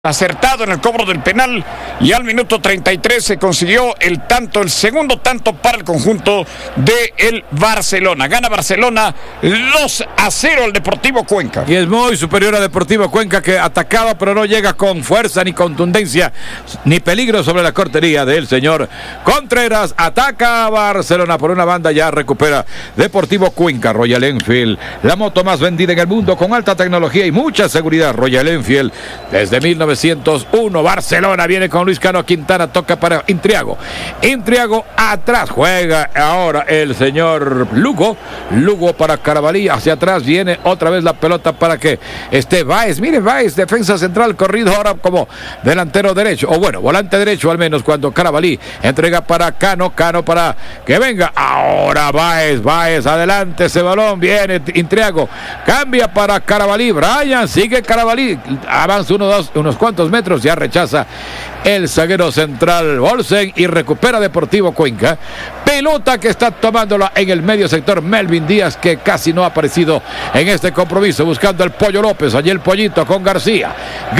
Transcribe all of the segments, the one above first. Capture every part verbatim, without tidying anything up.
acertado en el cobro del penal y al minuto treinta y tres se consiguió el tanto, el segundo tanto para el conjunto de el Barcelona. Gana Barcelona dos a cero al Deportivo Cuenca. Y es muy superior a Deportivo Cuenca, que atacaba pero no llega con fuerza ni contundencia ni peligro sobre la portería del señor Contreras. Ataca a Barcelona por una banda, ya recupera Deportivo Cuenca. Royal Enfield, la moto más vendida en el mundo con alta tecnología y mucha seguridad. Royal Enfield desde mil novecientos uno. Barcelona viene con Luis Cano Quintana, toca para Intriago. Intriago atrás, juega ahora el señor Lugo. Lugo para Carabalí, hacia atrás viene otra vez la pelota para que esté Báez. Mire, Báez, defensa central, corrido ahora como delantero derecho, o bueno, volante derecho al menos, cuando Carabalí entrega para Cano, Cano para que venga. Ahora Báez, Báez, adelante ese balón, viene Intriago, cambia para Carabalí. Brian, sigue Carabalí, avanza uno, dos, unos cuantos metros, ya rechaza el zaguero central Bolsen y recupera Deportivo Cuenca. Pelota que está tomándola en el medio sector Melvin Díaz, que casi no ha aparecido en este compromiso, buscando el Pollo López. Allí el Pollito con García.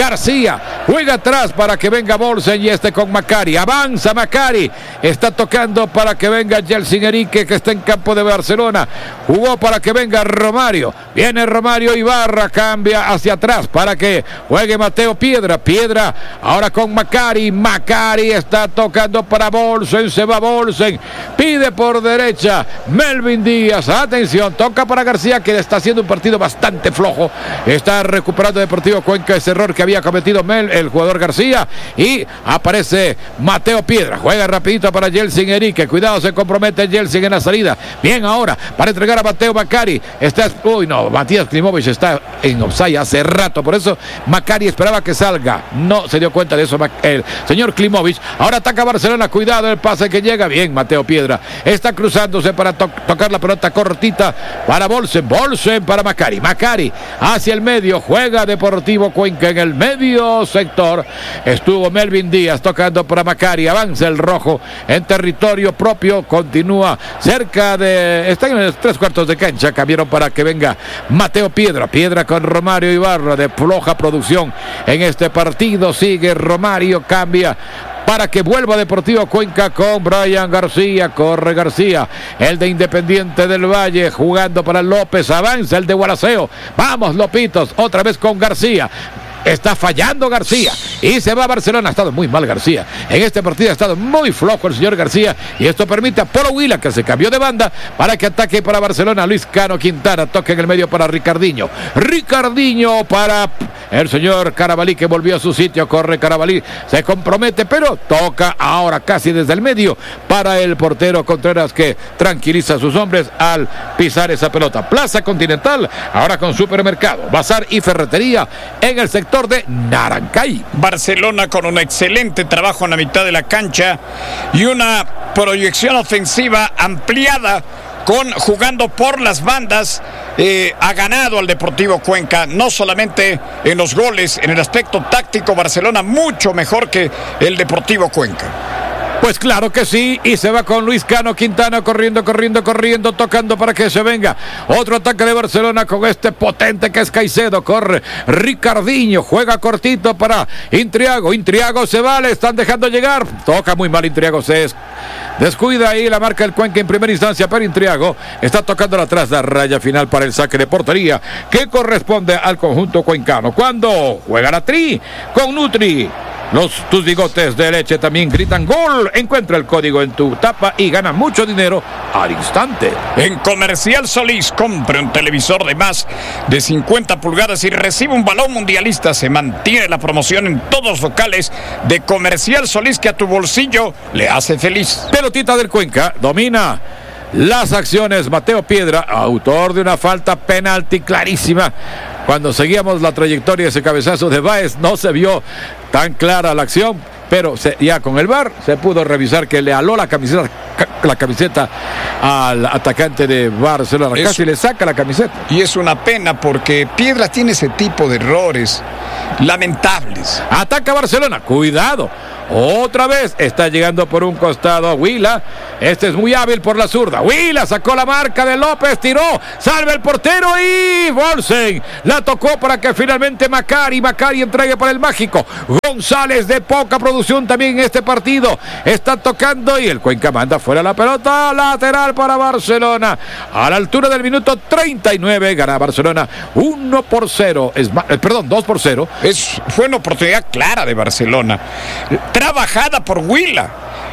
García juega atrás para que venga Bolsen y este con Macari. Avanza Macari. Está tocando para que venga Jelsin Enrique, que está en campo de Barcelona. Jugó para que venga Romario. Viene Romario Ibarra, cambia hacia atrás para que juegue Mateo Piedra. Piedra ahora con Macari. Macari está tocando para Bolsen. Se va Bolsen. Pide por derecha Melvin Díaz. Atención, toca para García, que está haciendo un partido bastante flojo. Está recuperando Deportivo Cuenca ese error que había cometido Mel, el jugador García. Y aparece Mateo Piedra. Juega rapidito para Jelsin Enrique. Cuidado, se compromete Jelsin en la salida. Bien ahora para entregar a Mateo Macari. Está, uy no, Matías Klimovic está en offside hace rato. Por eso Macari esperaba que salga. No se dio cuenta de eso el señor Klimovic. Ahora ataca Barcelona. Cuidado el pase que llega. Bien, Mateo Piedra está cruzándose para to tocar la pelota cortita para Bolsen. Bolsen para Macari. Macari hacia el medio. Juega Deportivo Cuenca en el medio sector. Estuvo Melvin Díaz tocando para Macari. Avanza el rojo en territorio propio. Continúa cerca de... Está en los tres cuartos de cancha. Cambiaron para que venga Mateo Piedra. Piedra con Romario Ibarra, de floja producción en este partido. Sigue Romario. Cambia para que vuelva Deportivo Cuenca con Brian García. Corre García, el de Independiente del Valle, jugando para López. Avanza el de Gualaceo. Vamos Lopitos, otra vez con García. Está fallando García y se va a Barcelona. Ha estado muy mal García en este partido, ha estado muy flojo el señor García, y esto permite a Polo Huila, que se cambió de banda, para que ataque para Barcelona. Luis Cano Quintana toca en el medio para Ricardinho. Ricardinho para el señor Carabalí, que volvió a su sitio. Corre Carabalí, se compromete, pero toca ahora casi desde el medio para el portero Contreras, que tranquiliza a sus hombres al pisar esa pelota. Plaza Continental ahora con supermercado, bazar y ferretería en el sector de Narancay. Barcelona con un excelente trabajo en la mitad de la cancha y una proyección ofensiva ampliada, con jugando por las bandas. Eh, ha ganado al Deportivo Cuenca, no solamente en los goles, en el aspecto táctico. Barcelona mucho mejor que el Deportivo Cuenca. Pues claro que sí, y se va con Luis Cano Quintana corriendo, corriendo, corriendo, tocando para que se venga otro ataque de Barcelona con este potente que es Caicedo. Corre Ricardinho, juega cortito para Intriago. Intriago se va, le están dejando llegar. Toca muy mal Intriago, se es... descuida ahí la marca del Cuenca en primera instancia, pero Intriago está tocando atrás la raya final para el saque de portería que corresponde al conjunto cuencano. Cuando juega la Tri con Nutri, los tus bigotes de leche también gritan gol. Encuentra el código en tu tapa y gana mucho dinero al instante. En Comercial Solís, compre un televisor de más de cincuenta pulgadas y recibe un balón mundialista. Se mantiene la promoción en todos los locales de Comercial Solís, que a tu bolsillo le hace feliz. Pelotita del Cuenca, domina las acciones Mateo Piedra, autor de una falta penalti clarísima. Cuando seguíamos la trayectoria de ese cabezazo de Báez, no se vio tan clara la acción, pero se, ya con el V A R se pudo revisar que le aló la camiseta, la camiseta al atacante de Barcelona. Es, casi le saca la camiseta. Y es una pena, porque Piedra tiene ese tipo de errores lamentables. Ataca Barcelona, cuidado. Otra vez está llegando por un costado Huila. Este es muy hábil por la zurda. Huila sacó la marca de López, tiró, salve el portero y Bolsen la tocó para que finalmente Macari, Macari entregue para el mágico. González de poca producción también en este partido. Está tocando y el Cuenca manda fuera la pelota. Lateral para Barcelona. A la altura del minuto treinta y nueve gana Barcelona uno por cero. Es, eh, perdón, dos por cero. Es, fue una oportunidad clara de Barcelona. Trabajada por Huila.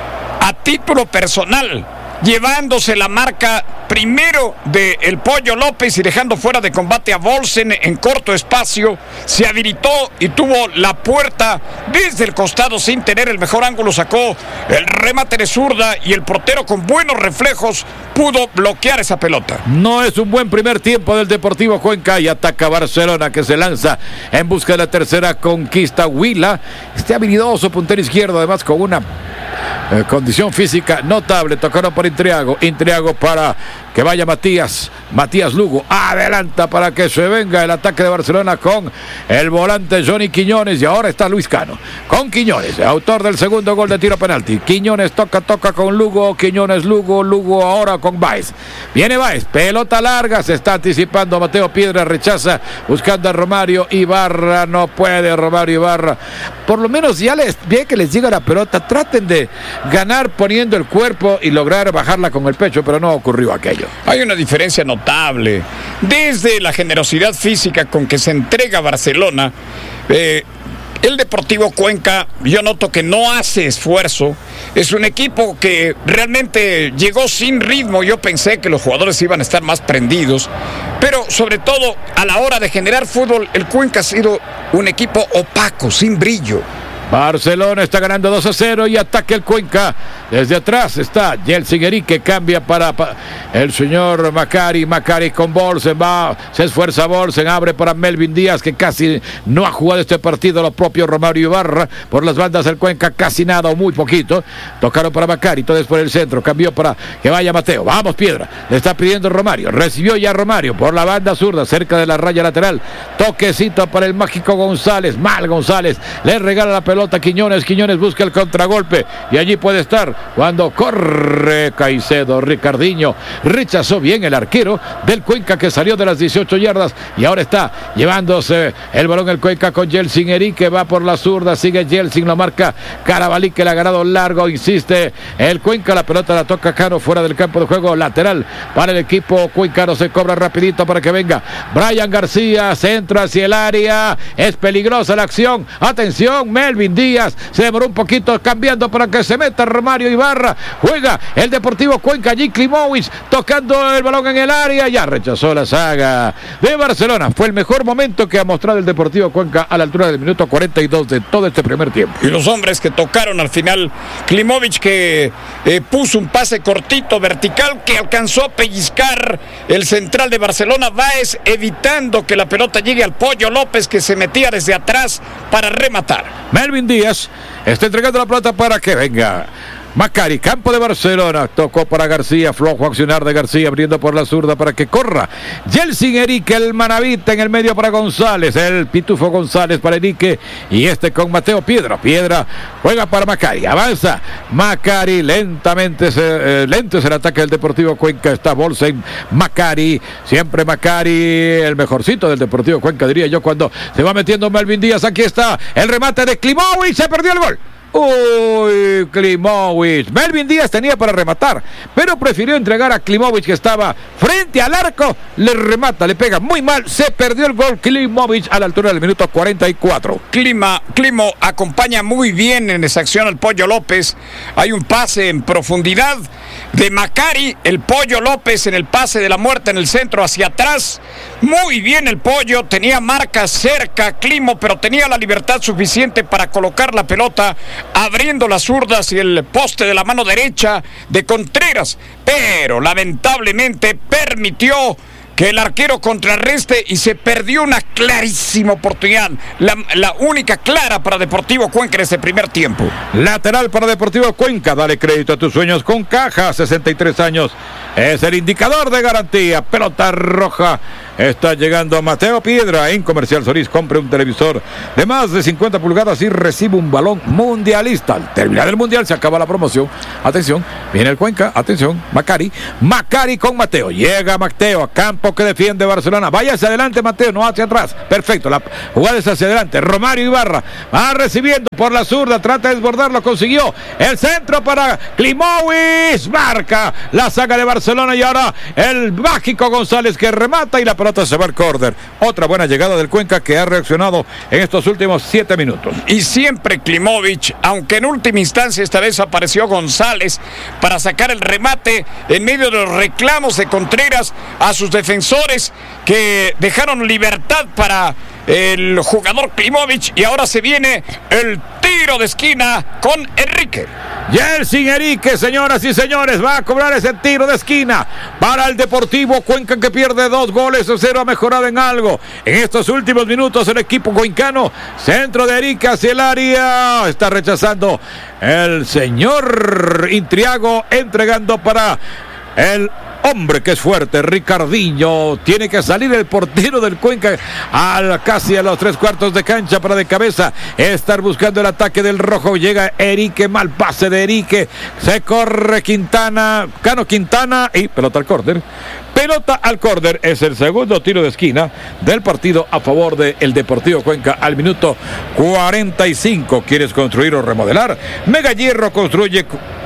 A título personal, llevándose la marca primero de el Pollo López y dejando fuera de combate a Bolsen en corto espacio. Se habilitó y tuvo la puerta desde el costado sin tener el mejor ángulo. Sacó el remate de zurda y el portero con buenos reflejos pudo bloquear esa pelota. No es un buen primer tiempo del Deportivo Cuenca y ataca Barcelona, que se lanza en busca de la tercera conquista. Huila, este habilidoso puntero izquierdo, además con una Eh, condición física notable. Tocaron por Intriago, Intriago para que vaya Matías, Matías Lugo, adelanta para que se venga el ataque de Barcelona con el volante Johnny Quiñones y ahora está Luis Cano, con Quiñones, autor del segundo gol de tiro penalti. Quiñones toca, toca con Lugo, Quiñones, Lugo, Lugo ahora con Baez. Viene Baez, pelota larga, se está anticipando Mateo Piedra, rechaza, buscando a Romario Ibarra, no puede Romario Ibarra. Por lo menos ya les ve que les llega la pelota, traten de ganar poniendo el cuerpo y lograr bajarla con el pecho, pero no ocurrió aquello. Hay una diferencia notable desde la generosidad física con que se entrega Barcelona. Eh, el Deportivo Cuenca, yo noto que no hace esfuerzo. Es un equipo que realmente llegó sin ritmo. Yo pensé que los jugadores iban a estar más prendidos, pero sobre todo a la hora de generar fútbol, el Cuenca ha sido un equipo opaco, sin brillo. Barcelona está ganando dos a cero y ataca el Cuenca. Desde atrás está Yeltsin Eric, que cambia para, para el señor Macari. Macari con Bolsen, va, se esfuerza Bolsen, abre para Melvin Díaz, que casi no ha jugado este partido. Lo propio Romario Ibarra. Por las bandas del Cuenca casi nada o muy poquito. Tocaron para Macari, todo es por el centro. Cambió para que vaya Mateo. Vamos Piedra, le está pidiendo Romario. Recibió ya Romario por la banda zurda, cerca de la raya lateral. Toquecito para el mágico González. Mal González, le regala la pelota. Quiñones, Quiñones busca el contragolpe y allí puede estar cuando corre Caicedo. Ricardinho rechazó bien el arquero del Cuenca, que salió de las dieciocho yardas y ahora está llevándose el balón el Cuenca con Yeltsin Eric, que va por la zurda, sigue Yeltsin, lo marca Carabalí, que le ha ganado largo, insiste el Cuenca, la pelota la toca Cano fuera del campo de juego, lateral para el equipo cuencano, se cobra rapidito para que venga Brian García, centro hacia el área, es peligrosa la acción, atención, Melvin Díaz se demoró un poquito cambiando para que se meta Romario Ibarra. Juega el Deportivo Cuenca, allí Klimovic tocando el balón en el área, ya rechazó la saga de Barcelona. Fue el mejor momento que ha mostrado el Deportivo Cuenca a la altura del minuto cuarenta y dos de todo este primer tiempo. Y los hombres que tocaron al final, Klimovic, que eh, puso un pase cortito vertical que alcanzó a pellizcar el central de Barcelona, Baez, evitando que la pelota llegue al Pollo López, que se metía desde atrás para rematar. Melvin Díaz está entregando la pelota para que venga Macari, campo de Barcelona, tocó para García, flojo accionar de García, abriendo por la zurda para que corra Yeltsin Eric, el manavita en el medio para González, el pitufo González para Erique, y este con Mateo Piedra, Piedra juega para Macari, avanza Macari, lentamente, se, eh, lento es el ataque del Deportivo Cuenca, está Bolsen, Macari, siempre Macari, el mejorcito del Deportivo Cuenca, diría yo, cuando se va metiendo Melvin Díaz. Aquí está el remate de Klimovic, se perdió el gol. Uy, Klimovic. Melvin Díaz tenía para rematar, pero prefirió entregar a Klimovic, que estaba frente al arco. Le remata, le pega muy mal. Se perdió el gol Klimovic a la altura del minuto cuarenta y cuatro. Clima, Climo acompaña muy bien en esa acción al Pollo López. Hay un pase en profundidad de Macari. El Pollo López en el pase de la muerte en el centro hacia atrás. Muy bien el Pollo. Tenía marca cerca Climo, pero tenía la libertad suficiente para colocar la pelota abriendo las zurdas y el poste de la mano derecha de Contreras, pero lamentablemente permitió que el arquero contrarreste y se perdió una clarísima oportunidad, la, la única clara para Deportivo Cuenca en ese primer tiempo. Lateral para Deportivo Cuenca, dale crédito a tus sueños con Caja, sesenta y tres años, es el indicador de garantía. Pelota roja está llegando Mateo Piedra en Comercial Solís. Compre un televisor de más de cincuenta pulgadas y recibe un balón mundialista. Al terminar el mundial se acaba la promoción. Atención, viene el Cuenca, atención, Macari. Macari con Mateo. Llega Mateo a campo que defiende Barcelona. Vaya hacia adelante Mateo, no hacia atrás. Perfecto, la jugada es hacia adelante. Romario Ibarra va recibiendo por la zurda, trata de desbordar, lo consiguió. El centro para Klimovic, marca la saga de Barcelona y ahora el mágico González que remata y la pelota se va al córner. Otra buena llegada del Cuenca que ha reaccionado en estos últimos siete minutos. Y siempre Klimovic, aunque en última instancia esta vez apareció González para sacar el remate en medio de los reclamos de Contreras a sus defensores que dejaron libertad para el jugador Klimovic y ahora se viene el tiro de esquina con Enrique. Yeltsin Enrique, señoras y señores, va a cobrar ese tiro de esquina para el Deportivo Cuenca que pierde dos goles a cero. Ha mejorado en algo en estos últimos minutos el equipo cuencano. Centro de Enrique hacia el área, está rechazando el señor Intriago, entregando para el hombre que es fuerte, Ricardinho. Tiene que salir el portero del Cuenca a casi a los tres cuartos de cancha para de cabeza estar buscando el ataque del rojo. Llega Enrique, mal pase de Enrique, se corre Quintana, Cano Quintana y pelota al córner. Pelota al córner, es el segundo tiro de esquina del partido a favor del Deportivo Cuenca al minuto cuarenta y cinco. ¿Quieres construir o remodelar? Mega Hierro construye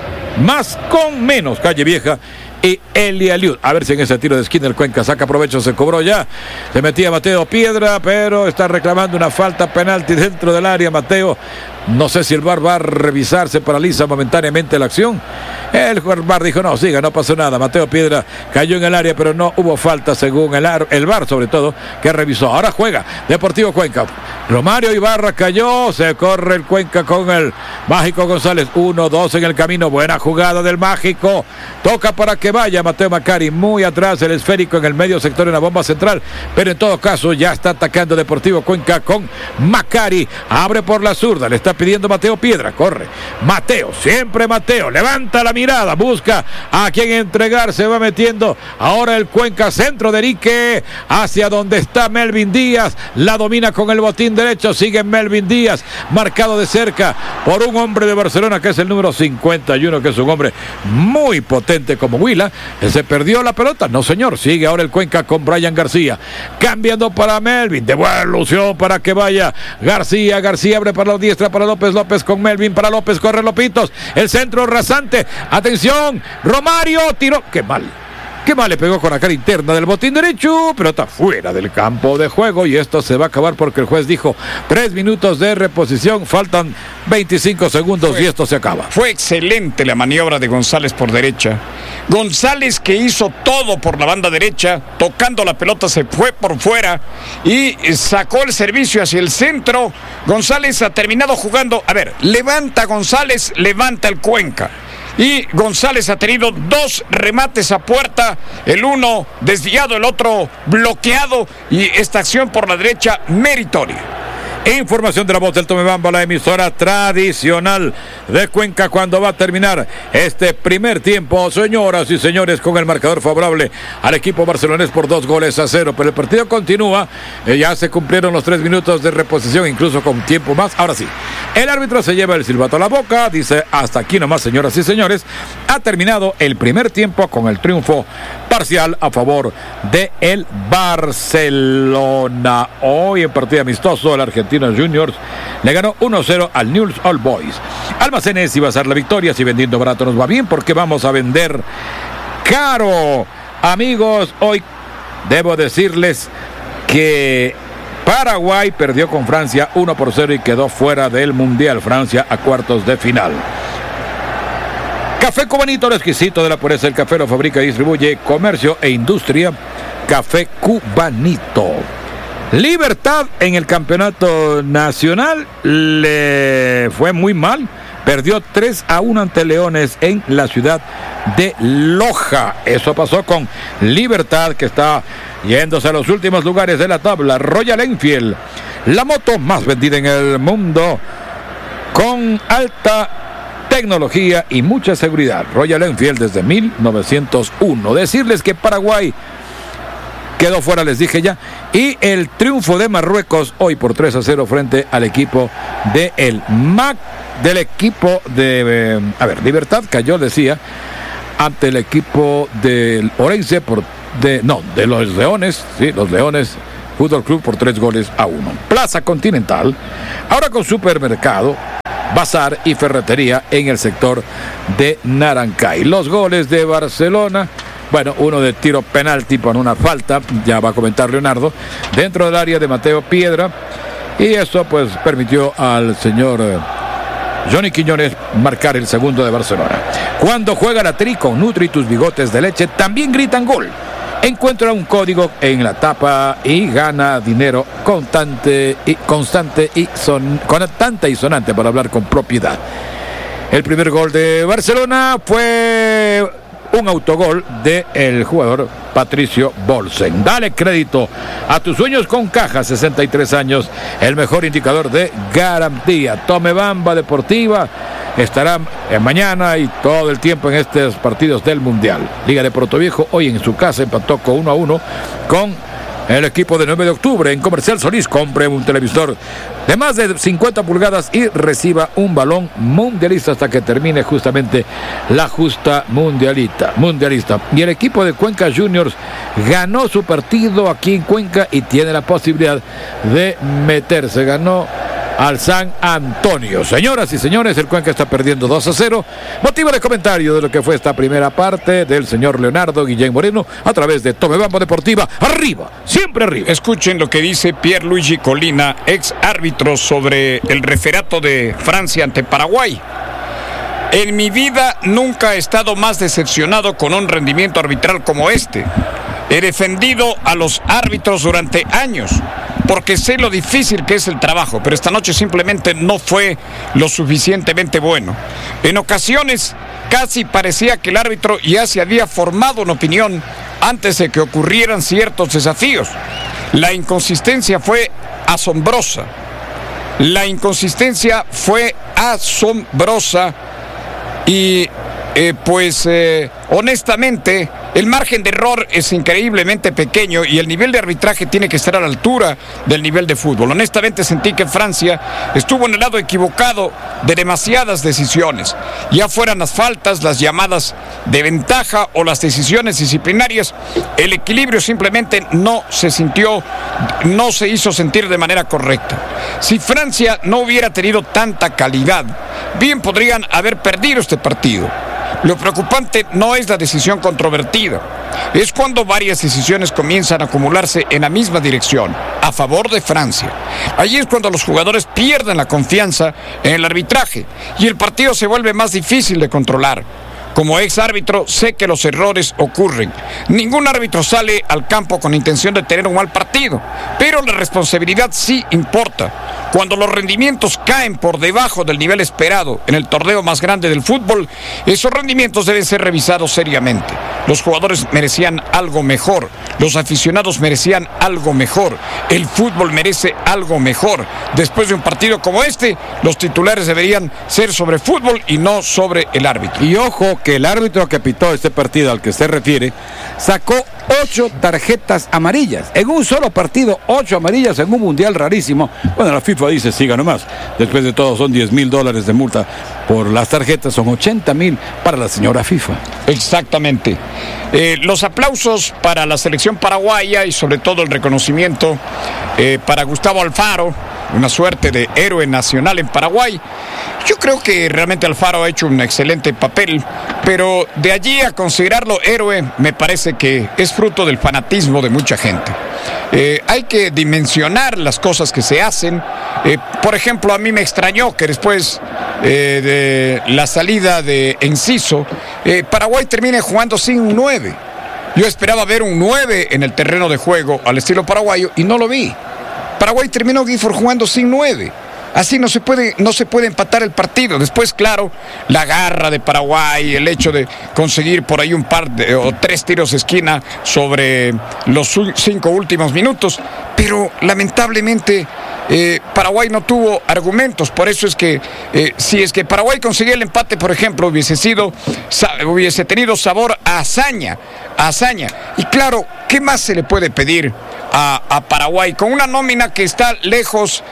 más con menos. Calle Vieja y Eli Aliud. A ver si en ese tiro de esquina el Cuenca saca provecho, se cobró ya. Se metía Mateo Piedra, pero está reclamando una falta penalti dentro del área. Mateo, no sé si el V A R va a revisar, se paraliza momentáneamente la acción. El V A R dijo, no, siga, no pasó nada. Mateo Piedra cayó en el área, pero no hubo falta según el, ar, el V A R, sobre todo, que revisó. Ahora juega Deportivo Cuenca. Romario Ibarra cayó, se corre el Cuenca con el mágico González. uno dos en el camino, buena jugada del mágico. Toca para que vaya Mateo Macari, muy atrás el esférico en el medio sector en la bomba central, pero en todo caso ya está atacando Deportivo Cuenca con Macari. Abre por la zurda, le está pidiendo Mateo Piedra, corre Mateo, siempre Mateo, levanta la mirada, busca a quien entregar, se va metiendo ahora el Cuenca, centro de Enrique hacia donde está Melvin Díaz, la domina con el botín derecho, sigue Melvin Díaz, marcado de cerca por un hombre de Barcelona que es el número cincuenta y uno, que es un hombre muy potente como Huila. Se perdió la pelota, no señor, sigue ahora el Cuenca con Brian García, cambiando para Melvin, devolución para que vaya García, García abre para la diestra para López, López con Melvin para López, corre Lopitos, el centro rasante, atención, Romario, tiró, qué mal. Qué mal le pegó con la cara interna del botín derecho, pero está fuera del campo de juego y esto se va a acabar porque el juez dijo tres minutos de reposición, faltan veinticinco segundos fue, y esto se acaba. Fue excelente la maniobra de González por derecha. González, que hizo todo por la banda derecha, tocando la pelota se fue por fuera y sacó el servicio hacia el centro. González ha terminado jugando, a ver, levanta González, levanta el Cuenca. Y González ha tenido dos remates a puerta, el uno desviado, el otro bloqueado, y esta acción por la derecha meritoria. Información de la voz del Tomebamba, la emisora tradicional de Cuenca, cuando va a terminar este primer tiempo, señoras y señores, con el marcador favorable al equipo barcelonés por dos goles a cero, pero el partido continúa, eh, ya se cumplieron los tres minutos de reposición, incluso con tiempo más. Ahora sí, el árbitro se lleva el silbato a la boca, dice hasta aquí nomás, señoras y señores, ha terminado el primer tiempo con el triunfo parcial a favor de el Barcelona. Hoy en partido amistoso, el argentino Juniors le ganó uno cero al Newell's Old Boys. Almacenes y Bazar La Victoria, si vendiendo barato nos va bien, porque vamos a vender caro. Amigos, hoy debo decirles que Paraguay perdió con Francia uno por cero y quedó fuera del Mundial. Francia a cuartos de final. Café Cubanito, lo exquisito de la pureza del café, lo fabrica y distribuye Comercio e Industria. Café Cubanito. Libertad en el campeonato nacional le fue muy mal. Perdió tres a uno ante Leones en la ciudad de Loja. Eso pasó con Libertad, que está yéndose a los últimos lugares de la tabla. Royal Enfield, la moto más vendida en el mundo, con alta tecnología y mucha seguridad. Royal Enfield desde mil novecientos uno. Decirles que Paraguay quedó fuera, les dije ya. Y el triunfo de Marruecos hoy por tres a cero frente al equipo de el Mac, del equipo de, eh, a ver, Libertad cayó, decía, ante el equipo del Orense por, de, no, de los Leones, sí, los Leones Fútbol Club por tres goles a uno. Plaza Continental, ahora con supermercado, bazar y ferretería en el sector de Narancay. Los goles de Barcelona, bueno, uno de tiro penalti por una falta, ya va a comentar Leonardo, dentro del área de Mateo Piedra, y eso pues permitió al señor eh, Johnny Quiñones marcar el segundo de Barcelona. Cuando juega la Tri con Nutri tus bigotes de leche, también gritan gol. Encuentra un código en la tapa y gana dinero constante y constante y son, constante y sonante, para hablar con propiedad. El primer gol de Barcelona fue un autogol del jugador Patricio Bolsen. Dale crédito a tus sueños con Caja, sesenta y tres años, el mejor indicador de garantía. Tome Bamba Deportiva estará mañana y todo el tiempo en estos partidos del Mundial. Liga de Portoviejo hoy en su casa empató con uno a uno con el equipo de nueve de octubre. En Comercial Solís, compre un televisor de más de cincuenta pulgadas y reciba un balón mundialista hasta que termine justamente la justa mundialista. mundialista. Y el equipo de Cuenca Juniors ganó su partido aquí en Cuenca y tiene la posibilidad de meterse. Ganó al San Antonio. Señoras y señores, el Cuenca está perdiendo dos a cero. Motivo de comentario de lo que fue esta primera parte del señor Leonardo Guillén Moreno a través de Tome Bamba Deportiva. Arriba, siempre arriba. Escuchen lo que dice Pierluigi Colina, ex árbitro, sobre el referato de Francia ante Paraguay. En mi vida nunca he estado más decepcionado con un rendimiento arbitral como este. He defendido a los árbitros durante años porque sé lo difícil que es el trabajo, pero esta noche simplemente no fue lo suficientemente bueno. En ocasiones casi parecía que el árbitro ya se había formado una opinión antes de que ocurrieran ciertos desafíos. La inconsistencia fue asombrosa. La inconsistencia fue asombrosa y eh, pues eh, honestamente el margen de error es increíblemente pequeño y el nivel de arbitraje tiene que estar a la altura del nivel de fútbol. Honestamente sentí que Francia estuvo en el lado equivocado de demasiadas decisiones, ya fueran las faltas, las llamadas de ventaja o las decisiones disciplinarias. El equilibrio simplemente no se sintió, no se hizo sentir de manera correcta. Si Francia no hubiera tenido tanta calidad, bien podrían haber perdido este partido. Lo preocupante no es la decisión controvertida, es cuando varias decisiones comienzan a acumularse en la misma dirección, a favor de Francia. Allí es cuando los jugadores pierden la confianza en el arbitraje y el partido se vuelve más difícil de controlar. Como ex árbitro sé que los errores ocurren. Ningún árbitro sale al campo con intención de tener un mal partido, pero la responsabilidad sí importa. Cuando los rendimientos caen por debajo del nivel esperado en el torneo más grande del fútbol, esos rendimientos deben ser revisados seriamente. Los jugadores merecían algo mejor, los aficionados merecían algo mejor, el fútbol merece algo mejor. Después de un partido como este, los titulares deberían ser sobre fútbol y no sobre el árbitro. Y ojo que el árbitro que pitó este partido al que se refiere sacó ocho tarjetas amarillas en un solo partido, ocho amarillas en un mundial rarísimo. Bueno, la FIFA dice siga nomás, después de todo son diez mil dólares de multa por las tarjetas, son ochenta mil para la señora FIFA. Exactamente. Eh, los aplausos para la selección paraguaya y sobre todo el reconocimiento eh, para Gustavo Alfaro, una suerte de héroe nacional en Paraguay. Yo creo que realmente Alfaro ha hecho un excelente papel, pero de allí a considerarlo héroe me parece que es fruto del fanatismo de mucha gente. Eh, hay que dimensionar las cosas que se hacen. Eh, por ejemplo, a mí me extrañó que después eh, de la salida de Enciso, eh, Paraguay termine jugando sin un nueve. Yo esperaba ver un nueve en el terreno de juego al estilo paraguayo y no lo vi. Paraguay terminó, Gifford, jugando sin nueve. Así no se puede, no se puede empatar el partido. Después, claro, la garra de Paraguay, el hecho de conseguir por ahí un par de, o tres tiros de esquina sobre los cinco últimos minutos. pero lamentablemente eh, Paraguay no tuvo argumentos. Por eso es que eh, si es que Paraguay conseguía el empate, por ejemplo, hubiese sido, hubiese tenido sabor a hazaña, a hazaña. Y claro, ¿qué más se le puede pedir a, a Paraguay? Con una nómina que está lejos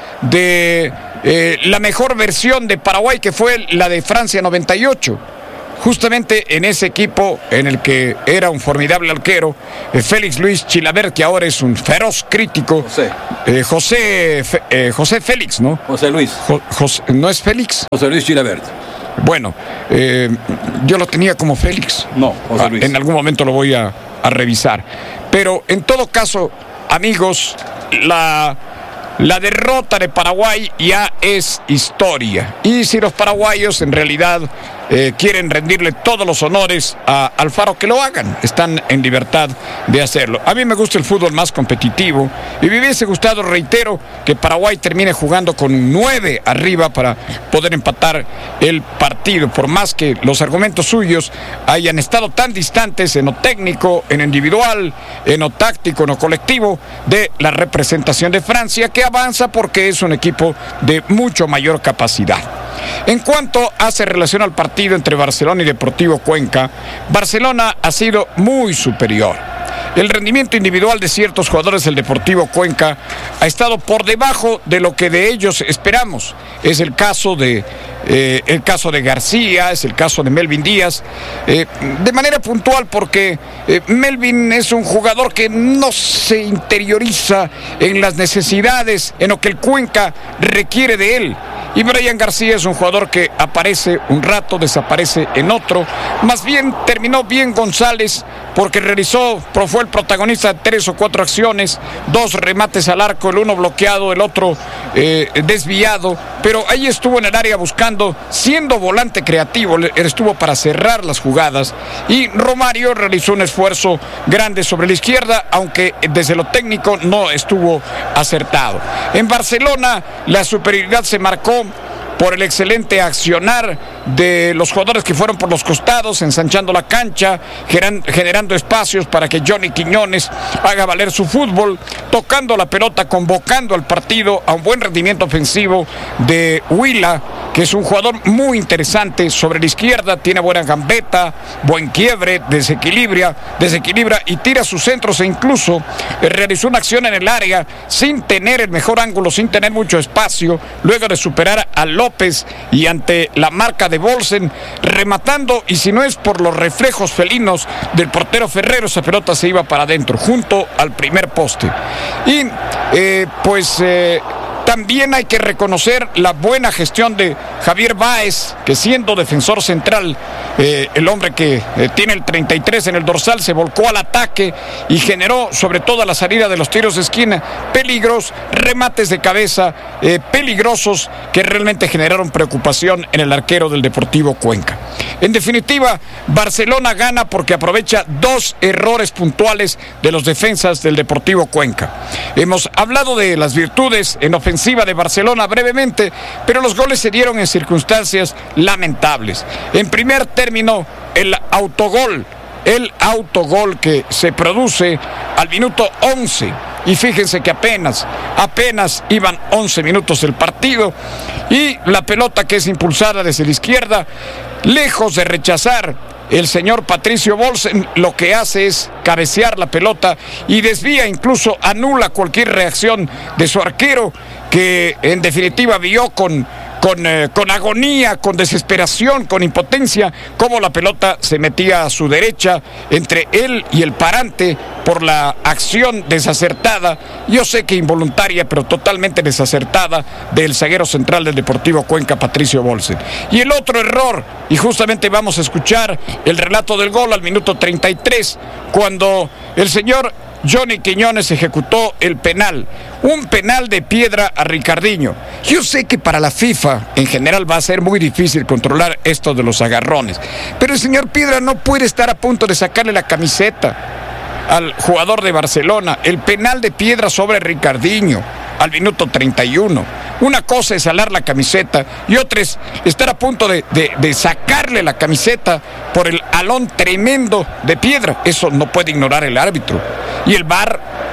de eh, la mejor versión de Paraguay, que fue la de Francia noventa y ocho. Justamente en ese equipo en el que era un formidable arquero, eh, Félix Luis Chilavert, que ahora es un feroz crítico. José. Eh, José, eh, José Félix, ¿no? José Luis. Jo, José, ¿no es Félix? José Luis Chilavert. Bueno, eh, yo lo tenía como Félix. No, José Luis. Ah, en algún momento lo voy a, a revisar. Pero en todo caso, amigos, la... La derrota de Paraguay ya es historia. Y si los paraguayos en realidad eh, quieren rendirle todos los honores a Alfaro, que lo hagan. Están en libertad de hacerlo. A mí me gusta el fútbol más competitivo. Y me hubiese gustado, reitero, que Paraguay termine jugando con un nueve arriba para poder empatar el partido. Por más que los argumentos suyos hayan estado tan distantes en lo técnico, en lo individual, en lo táctico, en lo colectivo de la representación de Francia, que avanza porque es un equipo de mucho mayor capacidad. En cuanto hace relación al partido entre Barcelona y Deportivo Cuenca, Barcelona ha sido muy superior. El rendimiento individual de ciertos jugadores del Deportivo Cuenca ha estado por debajo de lo que de ellos esperamos. Es el caso de, eh, el caso de García, es el caso de Melvin Díaz, eh, de manera puntual porque eh, Melvin es un jugador que no se interioriza en las necesidades, en lo que el Cuenca requiere de él. Y Brian García es un jugador que aparece un rato, desaparece en otro. Más bien terminó bien González porque realizó, fue el protagonista de tres o cuatro acciones, dos remates al arco, el uno bloqueado, el otro eh, desviado, pero ahí estuvo en el área buscando, siendo volante creativo, estuvo para cerrar las jugadas. Y Romario realizó un esfuerzo grande sobre la izquierda, aunque desde lo técnico no estuvo acertado. En Barcelona la superioridad se marcó por el excelente accionar de los jugadores que fueron por los costados, ensanchando la cancha, generando espacios para que Johnny Quiñones haga valer su fútbol, tocando la pelota, convocando al partido a un buen rendimiento ofensivo de Huila, que es un jugador muy interesante sobre la izquierda, tiene buena gambeta, buen quiebre, desequilibra, desequilibra y tira sus centros, e incluso realizó una acción en el área sin tener el mejor ángulo, sin tener mucho espacio, luego de superar a López y ante la marca de Bolsen, rematando, y si no es por los reflejos felinos del portero Ferrero, esa pelota se iba para adentro, junto al primer poste. Y eh, pues eh, también hay que reconocer la buena gestión de Javier Báez, que siendo defensor central, eh, el hombre que eh, tiene el treinta y tres en el dorsal, se volcó al ataque y generó, sobre todo a la salida de los tiros de esquina, peligros, remates de cabeza eh, peligrosos que realmente generaron preocupación en el arquero del Deportivo Cuenca. En definitiva, Barcelona gana porque aprovecha dos errores puntuales de los defensas del Deportivo Cuenca. Hemos hablado de las virtudes en ofensiva de Barcelona brevemente, pero los goles se dieron en circunstancias lamentables. En primer término, el autogol, el autogol que se produce al minuto once. Y fíjense que apenas, apenas iban once minutos del partido, y la pelota que es impulsada desde la izquierda, lejos de rechazar el señor Patricio Bolsen, lo que hace es cabecear la pelota y desvía, incluso anula cualquier reacción de su arquero, que en definitiva vio con, con, eh, con agonía, con desesperación, con impotencia, cómo la pelota se metía a su derecha entre él y el parante por la acción desacertada, yo sé que involuntaria, pero totalmente desacertada, del zaguero central del Deportivo Cuenca, Patricio Bolsen. Y el otro error, y justamente vamos a escuchar el relato del gol al minuto treinta y tres, cuando el señor Johnny Quiñones ejecutó el penal, un penal de piedra a Ricardinho. Yo sé que para la FIFA en general va a ser muy difícil controlar esto de los agarrones, pero el señor Piedra no puede estar a punto de sacarle la camiseta al jugador de Barcelona. El penal de piedra sobre Ricardinho al minuto treinta y uno. Una cosa es alar la camiseta y otra es estar a punto de, de, de sacarle la camiseta por el alón tremendo de piedra. Eso no puede ignorar el árbitro. Y el V A R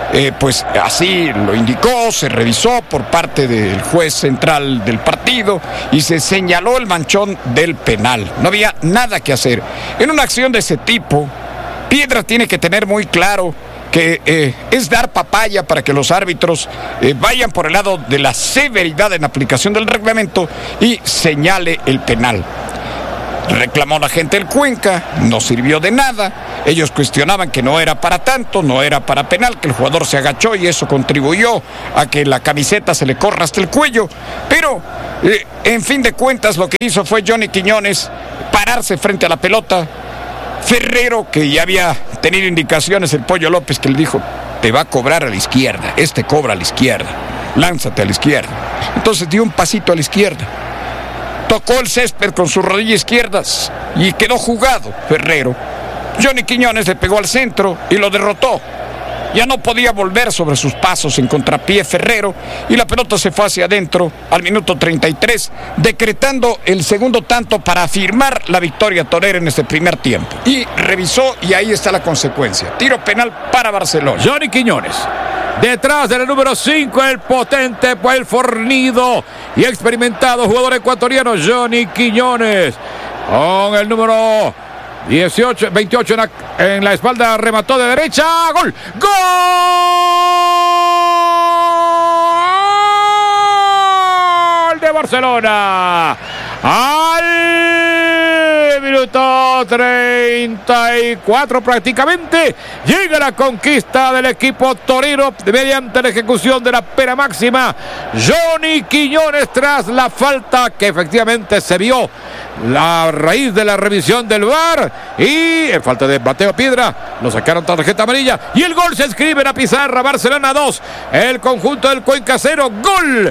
eh, pues así lo indicó, se revisó por parte del juez central del partido y se señaló el manchón del penal. No había nada que hacer. En una acción de ese tipo, Piedra tiene que tener muy claro que eh, es dar papaya para que los árbitros eh, vayan por el lado de la severidad en aplicación del reglamento y señale el penal. Reclamó la gente del Cuenca, no sirvió de nada. Ellos cuestionaban que no era para tanto, no era para penal, que el jugador se agachó y eso contribuyó a que la camiseta se le corra hasta el cuello. Pero, eh, en fin de cuentas, lo que hizo fue Johnny Quiñones pararse frente a la pelota. Ferrero, que ya había tenido indicaciones, el Pollo López, que le dijo, te va a cobrar a la izquierda, este cobra a la izquierda, lánzate a la izquierda. Entonces dio un pasito a la izquierda. Tocó el césped con sus rodillas izquierdas y quedó jugado Ferrero. Johnny Quiñones le pegó al centro y lo derrotó. Ya no podía volver sobre sus pasos en contrapié Ferrero y la pelota se fue hacia adentro al minuto treinta y tres, decretando el segundo tanto para afirmar la victoria torera en este primer tiempo. Y revisó y ahí está la consecuencia. Tiro penal para Barcelona. Johnny Quiñones. Detrás del número cinco, el potente, el fornido y experimentado jugador ecuatoriano Johnny Quiñones. Con el número dieciocho, veintiocho en la, en la espalda, remató de derecha. ¡Gol! ¡Gol de Barcelona! Al minuto treinta y cuatro prácticamente llega la conquista del equipo torero mediante la ejecución de la pena máxima. Johnny Quiñones, tras la falta que efectivamente se vio a raíz de la revisión del V A R y en falta de Mateo Piedra, lo sacaron tarjeta amarilla y el gol se escribe en la pizarra. Barcelona dos, el conjunto del Cuenca cero. ¡Gol!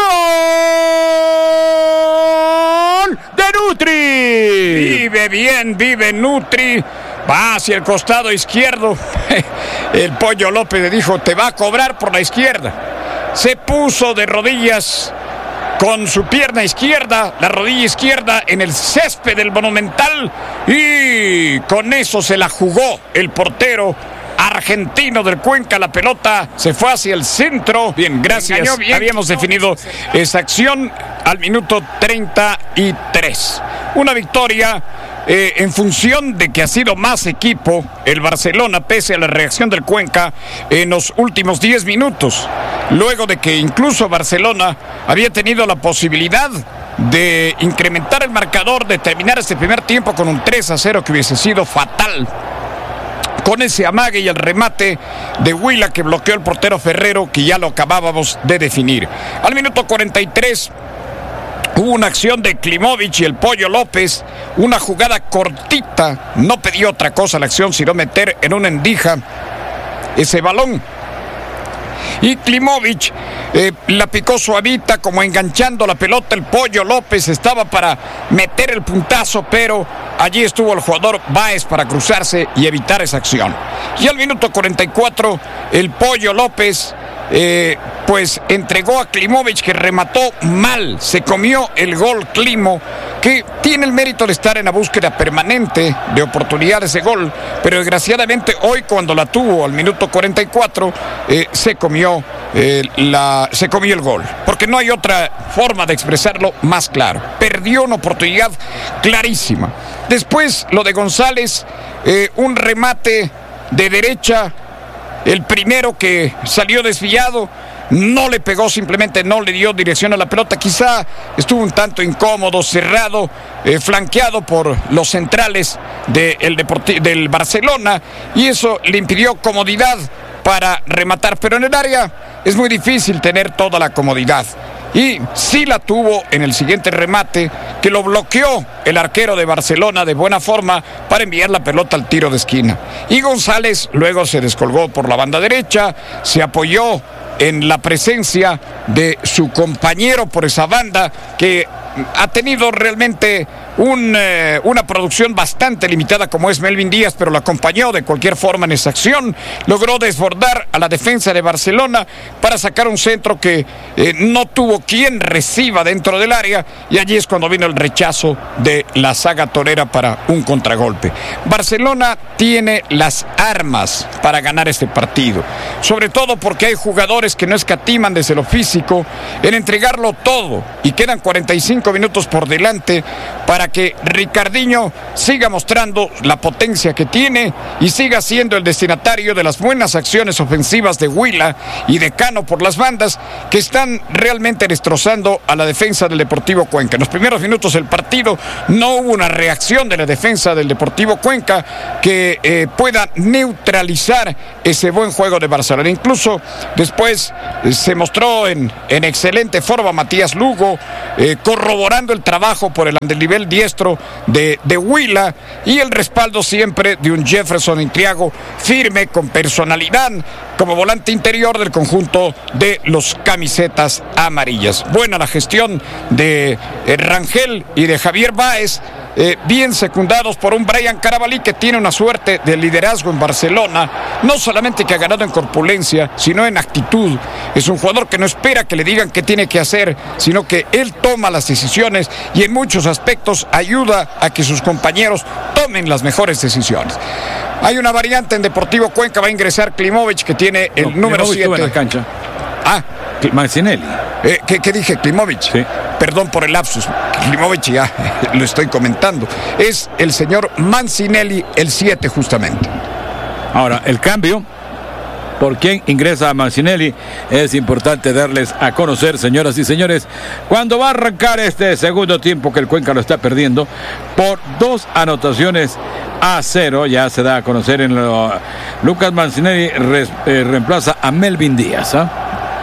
¡Gol de Nutri! Vive bien, vive Nutri. Va hacia el costado izquierdo. El Pollo López le dijo, te va a cobrar por la izquierda. Se puso de rodillas con su pierna izquierda, la rodilla izquierda en el césped del Monumental y con eso se la jugó el portero argentino del Cuenca. La pelota se fue hacia el centro. Bien, gracias. Bien. Habíamos definido esa acción al minuto treinta y tres. Una victoria eh, en función de que ha sido más equipo el Barcelona, pese a la reacción del Cuenca en los últimos diez minutos. Luego de que incluso Barcelona había tenido la posibilidad de incrementar el marcador, de terminar este primer tiempo con un tres a cero que hubiese sido fatal. Con ese amague y el remate de Huila que bloqueó el portero Ferrero, que ya lo acabábamos de definir. Al minuto cuarenta y tres hubo una acción de Klimovic y el Pollo López, una jugada cortita, no pedía otra cosa la acción sino meter en una endija ese balón. Y Klimovic eh, la picó suavita, como enganchando la pelota. El Pollo López estaba para meter el puntazo, pero allí estuvo el jugador Báez para cruzarse y evitar esa acción. Y al minuto cuarenta y cuatro, el Pollo López eh, pues entregó a Klimovic, que remató mal. Se comió el gol Klimo, que tiene el mérito de estar en la búsqueda permanente de oportunidades de gol, pero desgraciadamente hoy, cuando la tuvo al minuto cuarenta y cuatro, eh, se comió eh, la, se comió el gol, porque no hay otra forma de expresarlo más claro. Perdió una oportunidad clarísima. Después lo de González, eh, un remate de derecha, el primero que salió desviado, no le pegó, simplemente no le dio dirección a la pelota. Quizá estuvo un tanto incómodo, cerrado, eh, flanqueado por los centrales de el Deporti- del Barcelona, y eso le impidió comodidad para rematar. Pero en el área es muy difícil tener toda la comodidad. Y sí la tuvo en el siguiente remate, que lo bloqueó el arquero de Barcelona de buena forma para enviar la pelota al tiro de esquina. Y González luego se descolgó por la banda derecha, se apoyó en la presencia de su compañero por esa banda, que ha tenido realmente un, eh, una producción bastante limitada, como es Melvin Díaz, pero lo acompañó de cualquier forma en esa acción. Logró desbordar a la defensa de Barcelona para sacar un centro que eh, no tuvo quien reciba dentro del área, y allí es cuando vino el rechazo de la saga torera para un contragolpe. Barcelona tiene las armas para ganar este partido. sobre todo porque hay jugadores que no escatiman desde lo físico en entregarlo todo y quedan cuarenta y cinco minutos por delante para que Ricardinho siga mostrando la potencia que tiene y siga siendo el destinatario de las buenas acciones ofensivas de Huila y de Cano por las bandas que están realmente destrozando a la defensa del Deportivo Cuenca. En los primeros minutos del partido no hubo una reacción de la defensa del Deportivo Cuenca que eh, pueda neutralizar ese buen juego de Barcelona. Incluso después eh, se mostró en, en excelente forma Matías Lugo, eh, corroborando el trabajo por el nivel diestro de, de Huila y el respaldo siempre de un Jefferson Intriago firme, con personalidad, como volante interior del conjunto de los camisetas amarillas. Buena la gestión de eh, Rangel y de Javier Báez, eh, bien secundados por un Brian Carabalí que tiene una suerte de liderazgo en Barcelona, no solamente que ha ganado en corpulencia, sino en actitud. Es un jugador que no espera que le digan qué tiene que hacer, sino que él toma las decisiones y en muchos aspectos ayuda a que sus compañeros tomen las mejores decisiones. Hay una variante en Deportivo Cuenca, va a ingresar Klimovic, que tiene el no, número siete. En la cancha. Ah, Mancinelli. Eh, ¿qué, ¿Qué dije? Klimovic. Sí. Perdón por el lapsus. Klimovic ya lo estoy comentando. Es el señor Mancinelli, el siete justamente. Ahora, el cambio. ¿Por quién ingresa a Mancinelli? Es importante darles a conocer, señoras y señores, cuando va a arrancar este segundo tiempo que el Cuenca lo está perdiendo por dos anotaciones a cero. Ya se da a conocer en lo... Lucas Mancinelli re, eh, reemplaza a Melvin Díaz. ¿eh?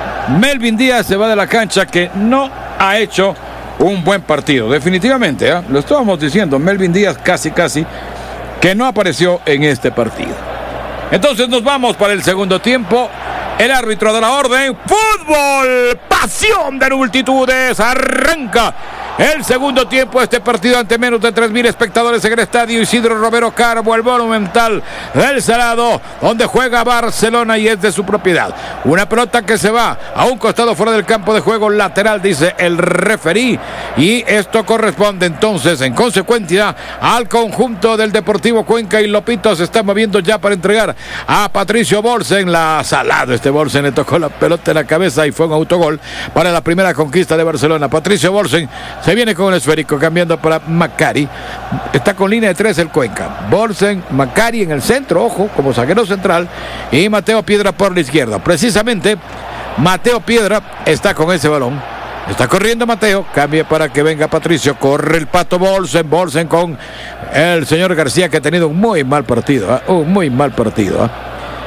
Melvin Díaz se va de la cancha, que no ha hecho un buen partido. Definitivamente, ¿eh? Lo estábamos diciendo, Melvin Díaz casi casi que no apareció en este partido. Entonces nos vamos para el segundo tiempo. El árbitro da la orden. Fútbol, pasión de multitudes. Arranca el segundo tiempo, este partido ante menos de tres mil espectadores en el estadio Isidro Romero Carbo, el Monumental del Salado, donde juega Barcelona y es de su propiedad. Una pelota que se va a un costado fuera del campo de juego, lateral, dice el referí, y esto corresponde entonces en consecuencia al conjunto del Deportivo Cuenca, y Lopito se está moviendo ya para entregar a Patricio Bolsen. La Salado, este Bolsen le tocó la pelota en la cabeza y fue un autogol para la primera conquista de Barcelona. Patricio Bolsen se viene con el esférico, cambiando para Macari. Está con línea de tres el Cuenca. Bolsen, Macari en el centro, ojo, como zaguero central, y Mateo Piedra por la izquierda. Precisamente, Mateo Piedra está con ese balón. Está corriendo Mateo, cambia para que venga Patricio, corre el Pato Bolsen, Bolsen con el señor García, que ha tenido un muy mal partido, ¿eh? un muy mal partido, ¿eh?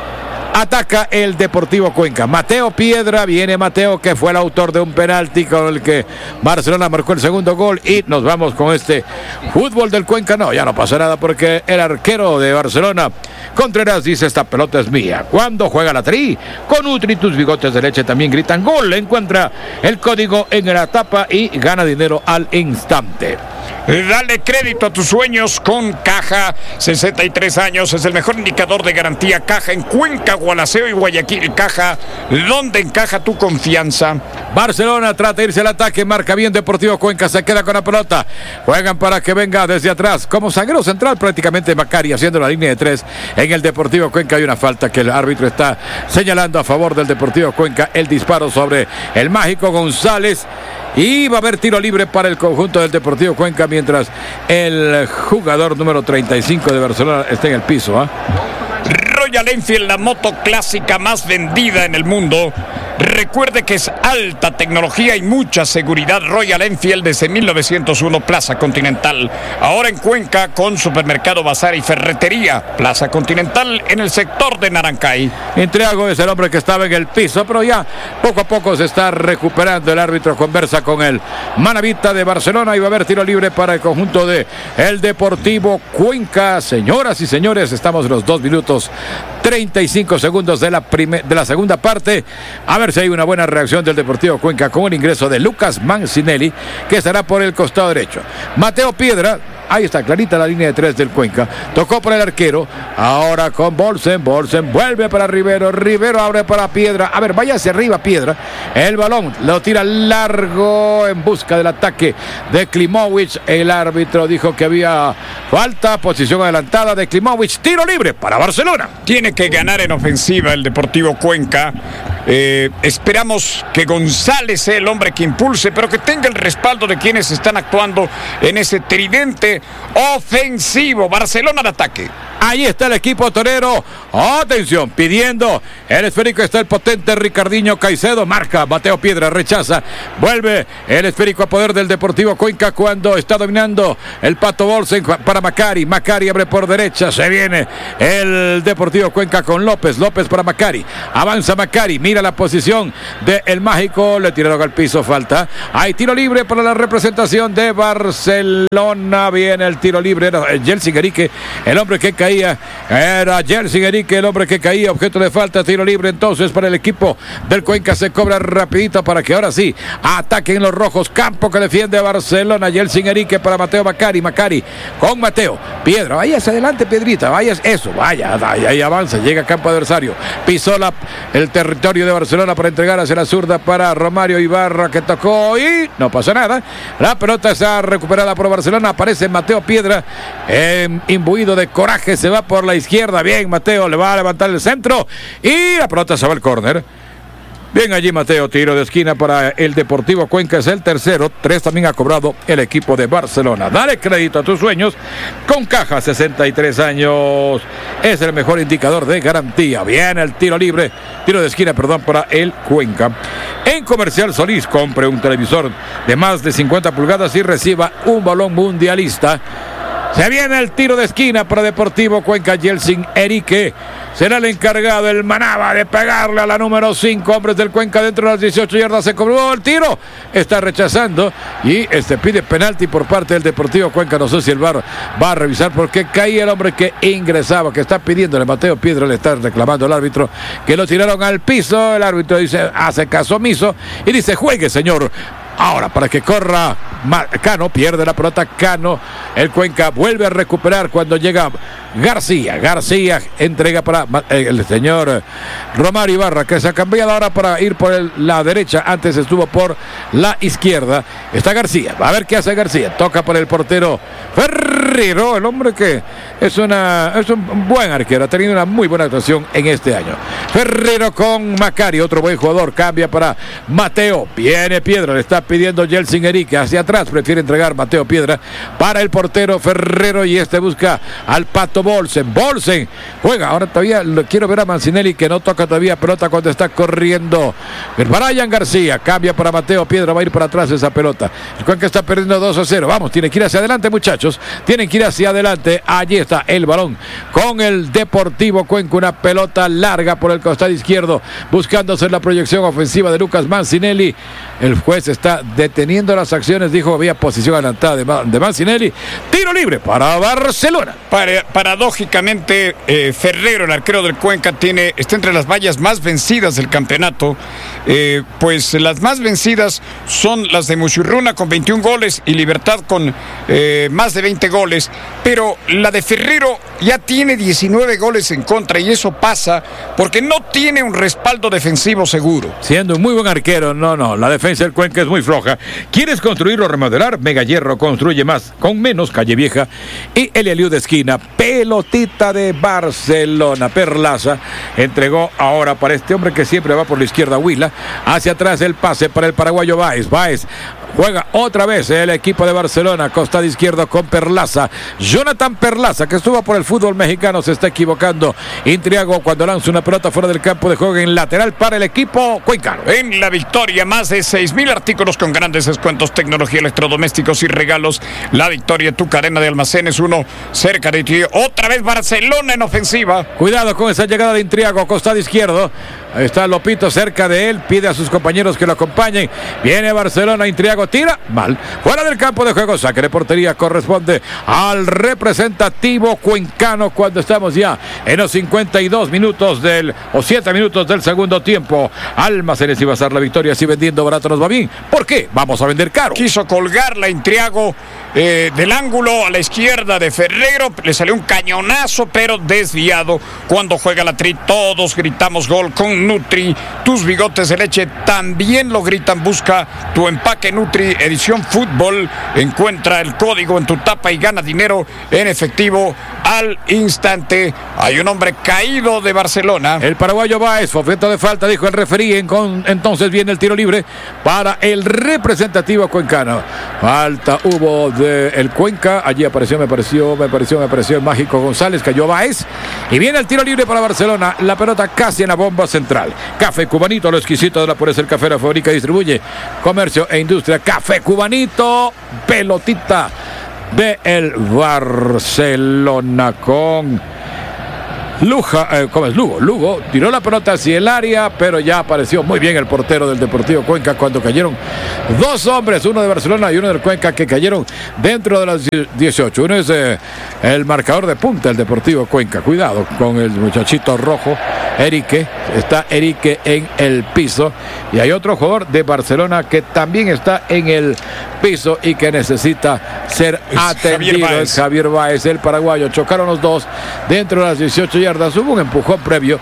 Ataca el Deportivo Cuenca. Mateo Piedra, viene Mateo, que fue el autor de un penalti con el que Barcelona marcó el segundo gol, y nos vamos con este fútbol del Cuenca. No, ya no pasa nada porque el arquero de Barcelona, Contreras, dice: esta pelota es mía. Cuando juega la Tri, con Utri, tus bigotes de leche también gritan gol. Encuentra el código en la tapa y gana dinero al instante. Dale crédito a tus sueños con Caja. Sesenta y tres años, es el mejor indicador de garantía. Caja en Cuenca, Gualaceo y Guayaquil. Caja, donde encaja tu confianza. Barcelona trata de irse al ataque, marca bien Deportivo Cuenca, se queda con la pelota. Juegan para que venga desde atrás, como zaguero central prácticamente Macari, haciendo la línea de tres en el Deportivo Cuenca. Hay una falta que el árbitro está señalando a favor del Deportivo Cuenca. El disparo sobre el mágico González. Y va a haber tiro libre para el conjunto del Deportivo Cuenca, mientras el jugador número treinta y cinco de Barcelona está en el piso. ¿eh? Royal Enfield, la moto clásica más vendida en el mundo. Recuerde que es alta tecnología y mucha seguridad. Royal Enfield desde mil novecientos uno, Plaza Continental. Ahora en Cuenca con Supermercado Bazar y Ferretería. Plaza Continental en el sector de Narancay. Intriago es el hombre que estaba en el piso, pero ya poco a poco se está recuperando. El árbitro conversa con el Manavita de Barcelona y va a haber tiro libre para el conjunto de el Deportivo Cuenca. Señoras y señores, estamos en los dos minutos treinta y cinco segundos de la, primer, de la segunda parte. A ver si hay una buena reacción del Deportivo Cuenca con el ingreso de Lucas Mancinelli, que estará por el costado derecho. Mateo Piedra ahí está, clarita la línea de tres del Cuenca. Tocó por el arquero. Ahora con Bolsen. Bolsen vuelve para Rivero. Rivero abre para Piedra. A ver, vaya hacia arriba Piedra. El balón lo tira largo en busca del ataque de Klimovic. El árbitro dijo que había falta. Posición adelantada de Klimovic. Tiro libre para Barcelona. Tiene que ganar en ofensiva el Deportivo Cuenca. Eh, esperamos que González sea el hombre que impulse, pero que tenga el respaldo de quienes están actuando en ese tridente ofensivo. Barcelona al ataque. Ahí está el equipo torero. Atención, pidiendo el esférico. Está el potente Ricardinho Caicedo. Marca, Mateo Piedra rechaza. Vuelve el esférico a poder del Deportivo Cuenca cuando está dominando el Pato Bolsen para Macari. Macari abre por derecha. Se viene el Deportivo Cuenca con López. López para Macari. Avanza Macari. Mira la posición del mágico. Le tiraron al piso. Falta. Hay tiro libre para la representación de Barcelona. Viene el tiro libre. Era Jelsin Erique, el hombre que caía. Era Jelsin Erique, el hombre que caía. Objeto de falta. Tiro libre entonces para el equipo del Cuenca. Se cobra rapidito para que ahora sí ataquen los rojos. Campo que defiende a Barcelona. Jelsin Erique para Mateo Macari. Macari con Mateo. Piedra. Vaya hacia adelante, Piedrita. Vaya eso. Vaya. Ahí, ahí avanza. Llega a campo adversario. Pisó la, el territorio de Barcelona para entregar hacia la zurda para Romario Ibarra, que tocó y no pasa nada. La pelota está recuperada por Barcelona. Aparece Mateo Piedra, eh, imbuido de coraje. Se va por la izquierda. Bien, Mateo le va a levantar el centro y la pelota se va al córner. Bien allí Mateo, tiro de esquina para el Deportivo Cuenca, es el tercero. Tres también ha cobrado el equipo de Barcelona. Dale crédito a tus sueños con Caja, sesenta y tres años. Es el mejor indicador de garantía. Bien el tiro libre, tiro de esquina, perdón, para el Cuenca. En Comercial Solís, compre un televisor de más de cincuenta pulgadas y reciba un balón mundialista. Se viene el tiro de esquina para Deportivo Cuenca. Jelsin Erique será el encargado, el Manaba, de pegarle a la número cinco. Hombres del Cuenca dentro de las dieciocho yardas. Se cobró el tiro. Está rechazando y este pide penalti por parte del Deportivo Cuenca. No sé si el V A R va a revisar porque caía el hombre que ingresaba, que está pidiéndole. Mateo Piedra le está reclamando al árbitro que lo tiraron al piso. El árbitro dice, hace caso omiso y dice, juegue, señor. Ahora para que corra Cano, pierde la pelota Cano. El Cuenca vuelve a recuperar cuando llega García. García entrega para el señor Romario Ibarra, que se ha cambiado ahora para ir por el, la derecha. Antes estuvo por la izquierda. Está García. Va a ver qué hace García. Toca por el portero Ferrero, el hombre que es, una, es un buen arquero. Ha tenido una muy buena actuación en este año. Ferrero con Macari, otro buen jugador. Cambia para Mateo. Viene Piedra, le está pidiendo Jelsin Erique hacia atrás. Prefiere entregar Mateo Piedra para el portero Ferrero y este busca al Pato Bolsen. Bolsen juega. Ahora todavía lo quiero ver a Mancinelli, que no toca todavía pelota cuando está corriendo. Brian García cambia para Mateo Piedra. Va a ir para atrás esa pelota. El Cuenca está perdiendo dos a cero. Vamos, tiene que ir hacia adelante, muchachos. Tienen que ir hacia adelante. Allí está el balón con el Deportivo Cuenca. Una pelota larga por el costado izquierdo, buscándose la proyección ofensiva de Lucas Mancinelli. El juez está deteniendo las acciones. Dijo había posición adelantada de, de Mancinelli. Tiro libre para Barcelona. Para, paradójicamente, eh, Ferrero, el arquero del Cuenca, tiene, está entre las vallas más vencidas del campeonato. Eh, pues las más vencidas son las de Muchurruna con veintiún goles y Libertad con eh, más de veinte goles. Pero la de Ferrero ya tiene diecinueve goles en contra y eso pasa porque no tiene un respaldo defensivo seguro. Siendo un muy buen arquero, no, no, la defensa del Cuenca es muy floja. ¿Quieres construir o remodelar? Mega Hierro construye más con menos. Calle Vieja y el Eliud de esquina. Pelotita de Barcelona. Perlaza entregó ahora para este hombre que siempre va por la izquierda, Huila. Hacia atrás el pase para el paraguayo Báez. Báez juega otra vez el equipo de Barcelona, costado izquierdo con Perlaza. Jonathan Perlaza, que estuvo por el fútbol mexicano, se está equivocando. Intriago cuando lanza una pelota fuera del campo de juego en lateral para el equipo cuencano. En la victoria, más de seis mil artículos con grandes descuentos, tecnología, electrodomésticos y regalos. La victoria, tu cadena de almacenes, uno cerca de ti. Otra vez Barcelona en ofensiva. Cuidado con esa llegada de Intriago, costado izquierdo. Ahí está Lopito cerca de él, pide a sus compañeros que lo acompañen. Viene Barcelona, Intriago Santiago tira, mal. Fuera del campo de juego, saque de portería corresponde al representativo cuencano cuando estamos ya en los cincuenta y dos minutos del, o siete minutos del segundo tiempo. Almacenes y Bazar, la victoria, si vendiendo barato nos va bien. ¿Por qué? Vamos a vender caro. Quiso colgarla Intriago eh, del ángulo a la izquierda de Ferrero, le salió un cañonazo, pero desviado. Cuando juega la Tri, todos gritamos gol con Nutri. Tus bigotes de leche también lo gritan. Busca tu empaque Nutri edición fútbol. Encuentra el código en tu tapa y gana dinero en efectivo al instante. Hay un hombre caído de Barcelona. El paraguayo Báez, objeto de falta, dijo el referí. Entonces viene el tiro libre para el representativo cuencano. Falta hubo del Cuenca. Allí apareció, me pareció, me pareció, me pareció el mágico González. Cayó Báez. Y viene el tiro libre para Barcelona. La pelota casi en la bomba central. Café Cubanito, lo exquisito de la pureza. El café la fabrica y distribuye. Comercio e industria. Café Cubanito. Pelotita de el Barcelona con Luja, eh, ¿cómo es? Lugo, Lugo tiró la pelota hacia el área, pero ya apareció muy bien el portero del Deportivo Cuenca cuando cayeron dos hombres, uno de Barcelona y uno del Cuenca, que cayeron dentro de las dieciocho. Uno es eh, el marcador de punta del Deportivo Cuenca. Cuidado con el muchachito rojo, Erique. Está Erique en el piso. Y hay otro jugador de Barcelona que también está en el piso y que necesita ser es atendido. Javier es Javier Báez, el paraguayo. Chocaron los dos dentro de las dieciocho yardas. Hubo un empujón previo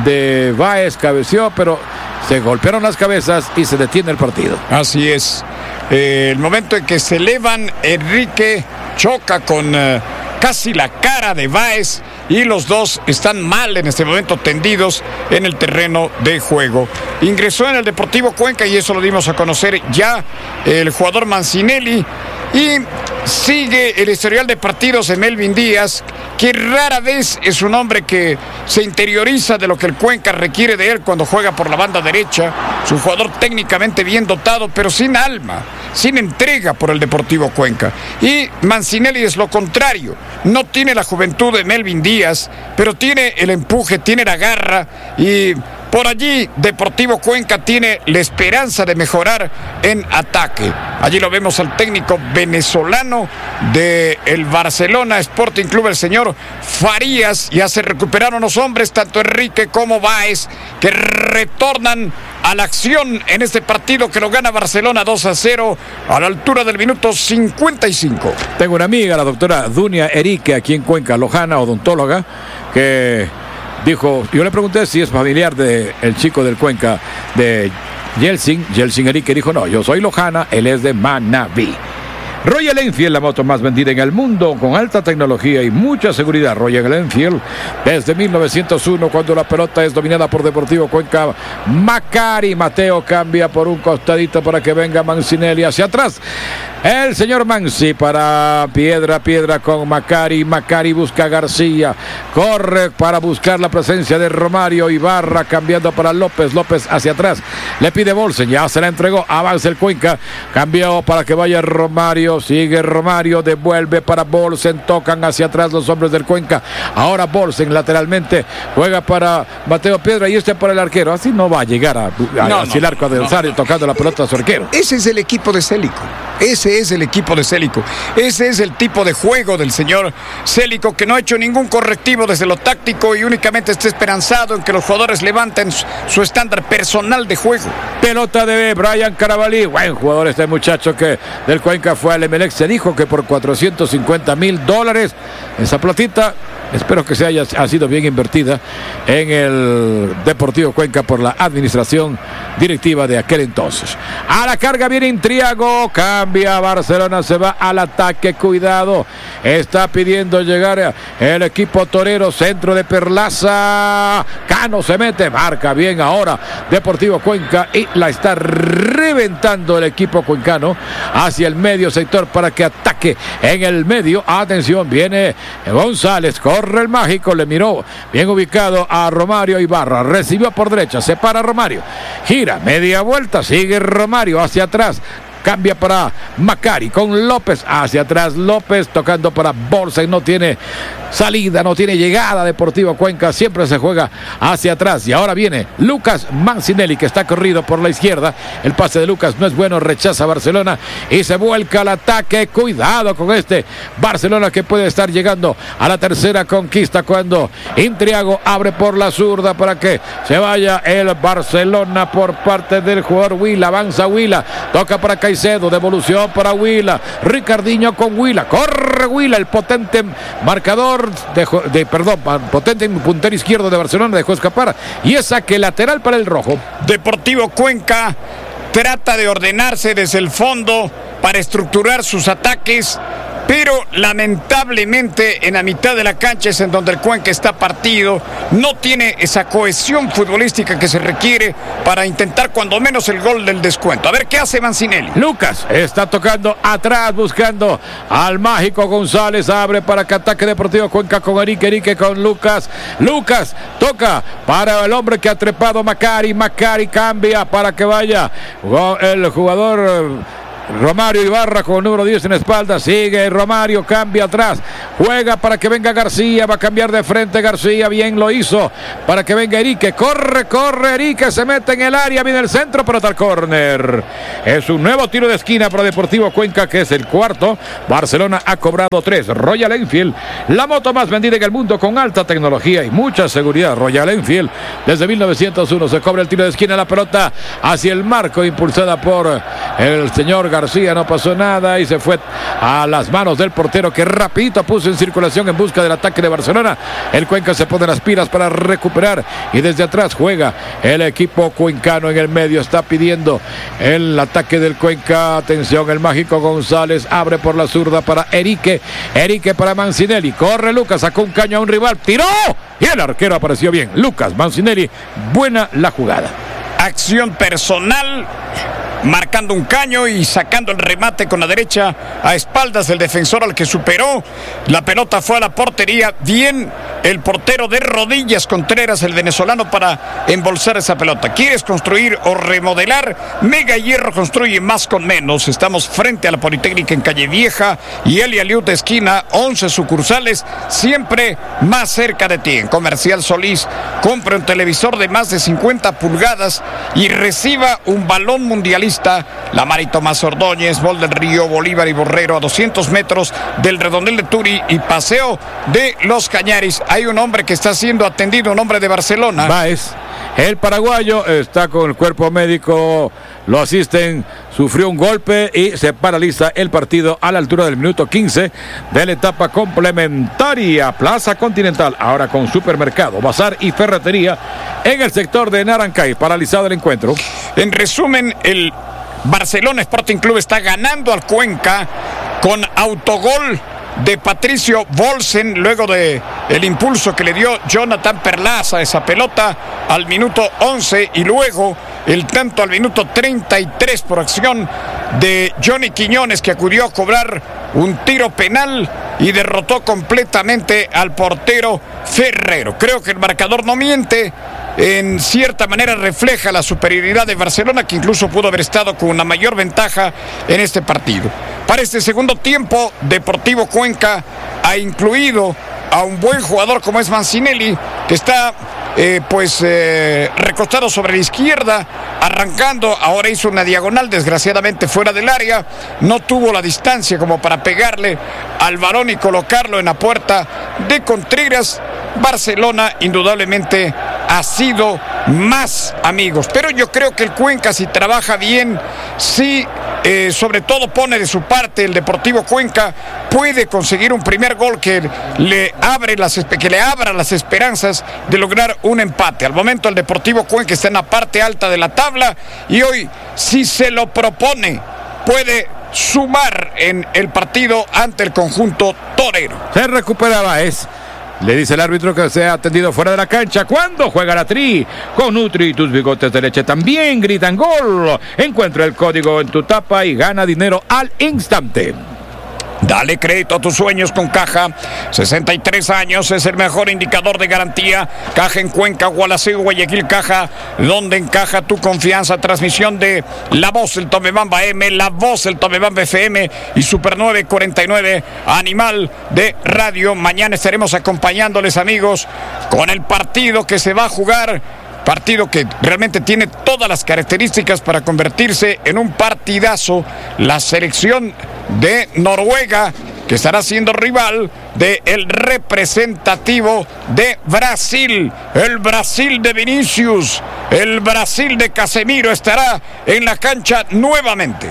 de Báez, cabeceó, pero se golpearon las cabezas y se detiene el partido. Así es. Eh, el momento en que se elevan, Enrique choca con uh, casi la cara de Báez y los dos están mal en este momento, tendidos en el terreno de juego. Ingresó en el Deportivo Cuenca y eso lo dimos a conocer ya el jugador Mancinelli. Y sigue el historial de partidos de Melvin Díaz, que rara vez es un hombre que se interioriza de lo que el Cuenca requiere de él cuando juega por la banda derecha. Es un jugador técnicamente bien dotado, pero sin alma, sin entrega por el Deportivo Cuenca. Y Mancinelli es lo contrario. No tiene la juventud de Melvin Díaz, pero tiene el empuje, tiene la garra y por allí Deportivo Cuenca tiene la esperanza de mejorar en ataque. Allí lo vemos al técnico venezolano del Barcelona Sporting Club, el señor Farías. Ya se recuperaron los hombres, tanto Enrique como Báez, que retornan a la acción en este partido que lo gana Barcelona dos a cero a la altura del minuto cincuenta y cinco. Tengo una amiga, la doctora Dunia Erique, aquí en Cuenca, lojana, odontóloga, que dijo, yo le pregunté si es familiar del chico del Cuenca, de Yeltsin, Yeltsin Erique, dijo, no, yo soy lojana, él es de Manabí. Royal Enfield, la moto más vendida en el mundo, con alta tecnología y mucha seguridad. Royal Enfield, desde mil novecientos uno, cuando la pelota es dominada por Deportivo Cuenca. Macari, Mateo cambia por un costadito para que venga Mancinelli hacia atrás. El señor Mansi para Piedra, Piedra con Macari. Macari busca a García. Corre para buscar la presencia de Romario. Ibarra cambiando para López. López hacia atrás. Le pide Bolsen. Ya se la entregó. Avanza el Cuenca. Cambió para que vaya Romario. Sigue Romario. Devuelve para Bolsen. Tocan hacia atrás los hombres del Cuenca. Ahora Bolsen lateralmente. Juega para Mateo Piedra. Y este para el arquero. Así no va a llegar a, a, no, hacia el arco no, adversario, no, no. tocando la pelota a su arquero. Ese es el equipo de Célico. Ese es el equipo de Célico. Ese es el tipo de juego del señor Célico, que no ha hecho ningún correctivo desde lo táctico y únicamente está esperanzado en que los jugadores levanten su estándar personal de juego. Pelota de Brian Carabalí. Buen jugador este muchacho que del Cuenca fue al Emelec. Se dijo que por cuatrocientos cincuenta mil dólares. Esa platita, espero que se haya ha sido bien invertida en el Deportivo Cuenca por la administración directiva de aquel entonces. A la carga viene Intriago. Cambia Barcelona, se va al ataque. Cuidado. Está pidiendo llegar el equipo torero. Centro de Perlaza. Cano se mete. Marca bien ahora Deportivo Cuenca y la está reventando el equipo cuencano hacia el medio sector para que ataque en el medio. Atención, viene González. Corre el mágico. Le miró bien ubicado a Romario Ibarra. Recibió por derecha. Se para Romario. Gira. Media vuelta. Sigue Romario hacia atrás. cambia para Macari con López hacia atrás. López tocando para Bolsa y no tiene salida, no tiene llegada. Deportivo Cuenca siempre se juega hacia atrás. Y ahora viene Lucas Mancinelli, que está corrido por la izquierda. El pase de Lucas no es bueno, rechaza Barcelona y se vuelca al ataque. Cuidado con este Barcelona, que puede estar llegando a la tercera conquista cuando Intriago abre por la zurda para que se vaya el Barcelona por parte del jugador Huila. Avanza Huila, toca para Caicedo, devolución para Huila, Ricardinho con Huila, corre Huila, el potente marcador dejó, de, perdón, potente puntero izquierdo de Barcelona dejó escapar y es saque lateral para el rojo. Deportivo Cuenca trata de ordenarse desde el fondo para estructurar sus ataques, pero lamentablemente en la mitad de la cancha es en donde el Cuenca está partido, no tiene esa cohesión futbolística que se requiere para intentar cuando menos el gol del descuento. A ver qué hace Mancinelli. Lucas está tocando atrás, buscando al mágico González, abre para que ataque Deportivo Cuenca con Erique, Erique con Lucas, Lucas toca para el hombre que ha trepado Macari, Macari cambia para que vaya el jugador Romario Ibarra con el número diez en la espalda, sigue Romario, cambia atrás, juega para que venga García, va a cambiar de frente García, bien lo hizo, para que venga Erique, corre, corre Erique, se mete en el área, viene el centro, pero tal córner. Es un nuevo tiro de esquina para Deportivo Cuenca, que es el cuarto. Barcelona ha cobrado tres. Royal Enfield, la moto más vendida en el mundo con alta tecnología y mucha seguridad. Royal Enfield, desde mil novecientos uno se cobra el tiro de esquina, la pelota hacia el marco, impulsada por el señor García. García, no pasó nada y se fue a las manos del portero, que rapidito puso en circulación en busca del ataque de Barcelona. El Cuenca se pone las pilas para recuperar y desde atrás juega el equipo cuencano. En el medio está pidiendo el ataque del Cuenca. Atención, el mágico González abre por la zurda para Erique, Erique para Mancinelli, corre Lucas, sacó un caño a un rival, tiró y el arquero apareció bien. Lucas Mancinelli, buena la jugada. Acción personal, marcando un caño y sacando el remate con la derecha a espaldas del defensor al que superó. La pelota fue a la portería. Bien el portero de rodillas, Contreras, el venezolano, para embolsar esa pelota. ¿Quieres construir o remodelar? Mega Hierro construye más con menos. Estamos frente a la Politécnica en Calle Vieja y Elia Liut esquina, once sucursales, siempre más cerca de ti. En Comercial Solís, compre un televisor de más de cincuenta pulgadas y reciba un balón mundialista, la Mari Tomás Ordóñez, Bol del Río, Bolívar y Borrero, a doscientos metros del Redondel de Turi y Paseo de los Cañaris. Hay un hombre que está siendo atendido, un hombre de Barcelona. Báez, el paraguayo, está con el cuerpo médico, lo asisten, sufrió un golpe y se paraliza el partido a la altura del minuto quince de la etapa complementaria. Plaza Continental, ahora con supermercado, bazar y ferretería en el sector de Narancay. Paralizado el encuentro. En resumen, el Barcelona Sporting Club está ganando al Cuenca con autogol de Patricio Bolsen, luego de el impulso que le dio Jonathan Perlaza a esa pelota al minuto once, y luego el tanto al minuto treinta y tres por acción de Johnny Quiñones, que acudió a cobrar un tiro penal y derrotó completamente al portero Ferrero. Creo que el marcador no miente. En cierta manera refleja la superioridad de Barcelona, que incluso pudo haber estado con una mayor ventaja en este partido. Para este segundo tiempo, Deportivo Cuenca ha incluido a un buen jugador como es Mancinelli, que está eh, pues eh, recostado sobre la izquierda, arrancando. Ahora hizo una diagonal, desgraciadamente fuera del área, no tuvo la distancia como para pegarle al varón y colocarlo en la puerta de Contreras. Barcelona indudablemente ha sido más amigos, pero yo creo que el Cuenca, si trabaja bien, si eh, sobre todo pone de su parte el Deportivo Cuenca, puede conseguir un primer gol que le abre las que le abra las esperanzas de lograr un empate. Al momento el Deportivo Cuenca está en la parte alta de la tabla y hoy, si se lo propone, puede sumar en el partido ante el conjunto torero. Se recupera Báez. Le dice el árbitro que se ha atendido fuera de la cancha. ¿Cuándo juega la Tri? Con Nutri, tus bigotes de leche también gritan gol. Encuentra el código en tu tapa y gana dinero al instante. Dale crédito a tus sueños con Caja. sesenta y tres años es el mejor indicador de garantía. Caja en Cuenca, Gualaceo, Guayaquil. Caja, donde encaja tu confianza. Transmisión de La Voz, el Tomebamba M, La Voz, el Tomebamba F M y Super nueve cuarenta y nueve Animal de Radio. Mañana estaremos acompañándoles, amigos, con el partido que se va a jugar. Partido que realmente tiene todas las características para convertirse en un partidazo. La selección de Noruega, que estará siendo rival del representativo de Brasil. El Brasil de Vinicius, el Brasil de Casemiro estará en la cancha nuevamente.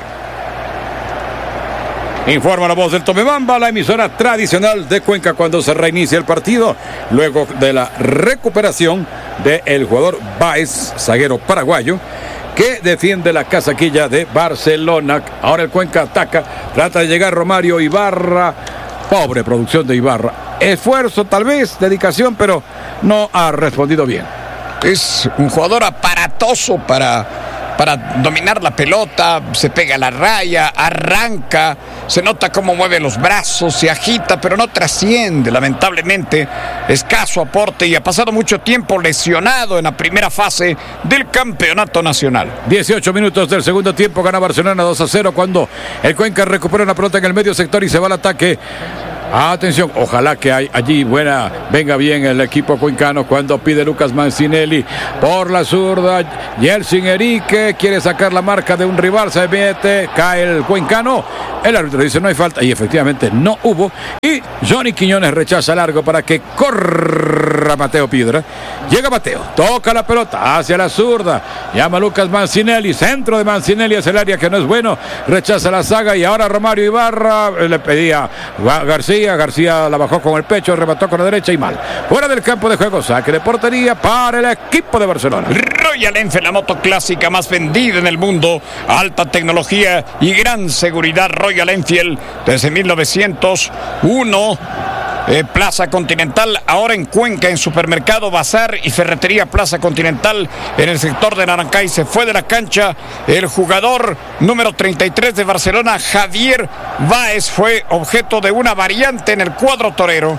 Informa La Voz del Tomebamba, la emisora tradicional de Cuenca, cuando se reinicia el partido, luego de la recuperación del jugador Báez, zaguero paraguayo, que defiende la casaquilla de Barcelona. Ahora el Cuenca ataca, trata de llegar Romario Ibarra. Pobre producción de Ibarra. Esfuerzo, tal vez, dedicación, pero no ha respondido bien. Es un jugador aparatoso para, para dominar la pelota, se pega a la raya, arranca, se nota cómo mueve los brazos, se agita, pero no trasciende, lamentablemente. Escaso aporte y ha pasado mucho tiempo lesionado en la primera fase del campeonato nacional. dieciocho minutos del segundo tiempo, gana Barcelona dos a cero cuando el Cuenca recupera una pelota en el medio sector y se va al ataque. Atención, ojalá que hay allí buena, venga bien el equipo cuencano cuando pide Lucas Mancinelli por la zurda. Yeltsin Erique quiere sacar la marca de un rival, se mete, cae el cuencano. El árbitro dice no hay falta y efectivamente no hubo. Y Johnny Quiñones rechaza largo para que corra Mateo Piedra. Llega Mateo, toca la pelota hacia la zurda, llama a Lucas Mancinelli, centro de Mancinelli hacia el área que no es bueno, rechaza la saga y ahora Romario Ibarra le pedía a García. García la bajó con el pecho, remató con la derecha y mal. Fuera del campo de juego, saque de portería para el equipo de Barcelona. Royal Enfield, la moto clásica más vendida en el mundo. Alta tecnología y gran seguridad. Royal Enfield desde mil novecientos uno. Eh, Plaza Continental, ahora en Cuenca, en Supermercado Bazar y Ferretería Plaza Continental, en el sector de Narancay. Se fue de la cancha el jugador número treinta y tres de Barcelona, Javier Báez, fue objeto de una variante en el cuadro torero.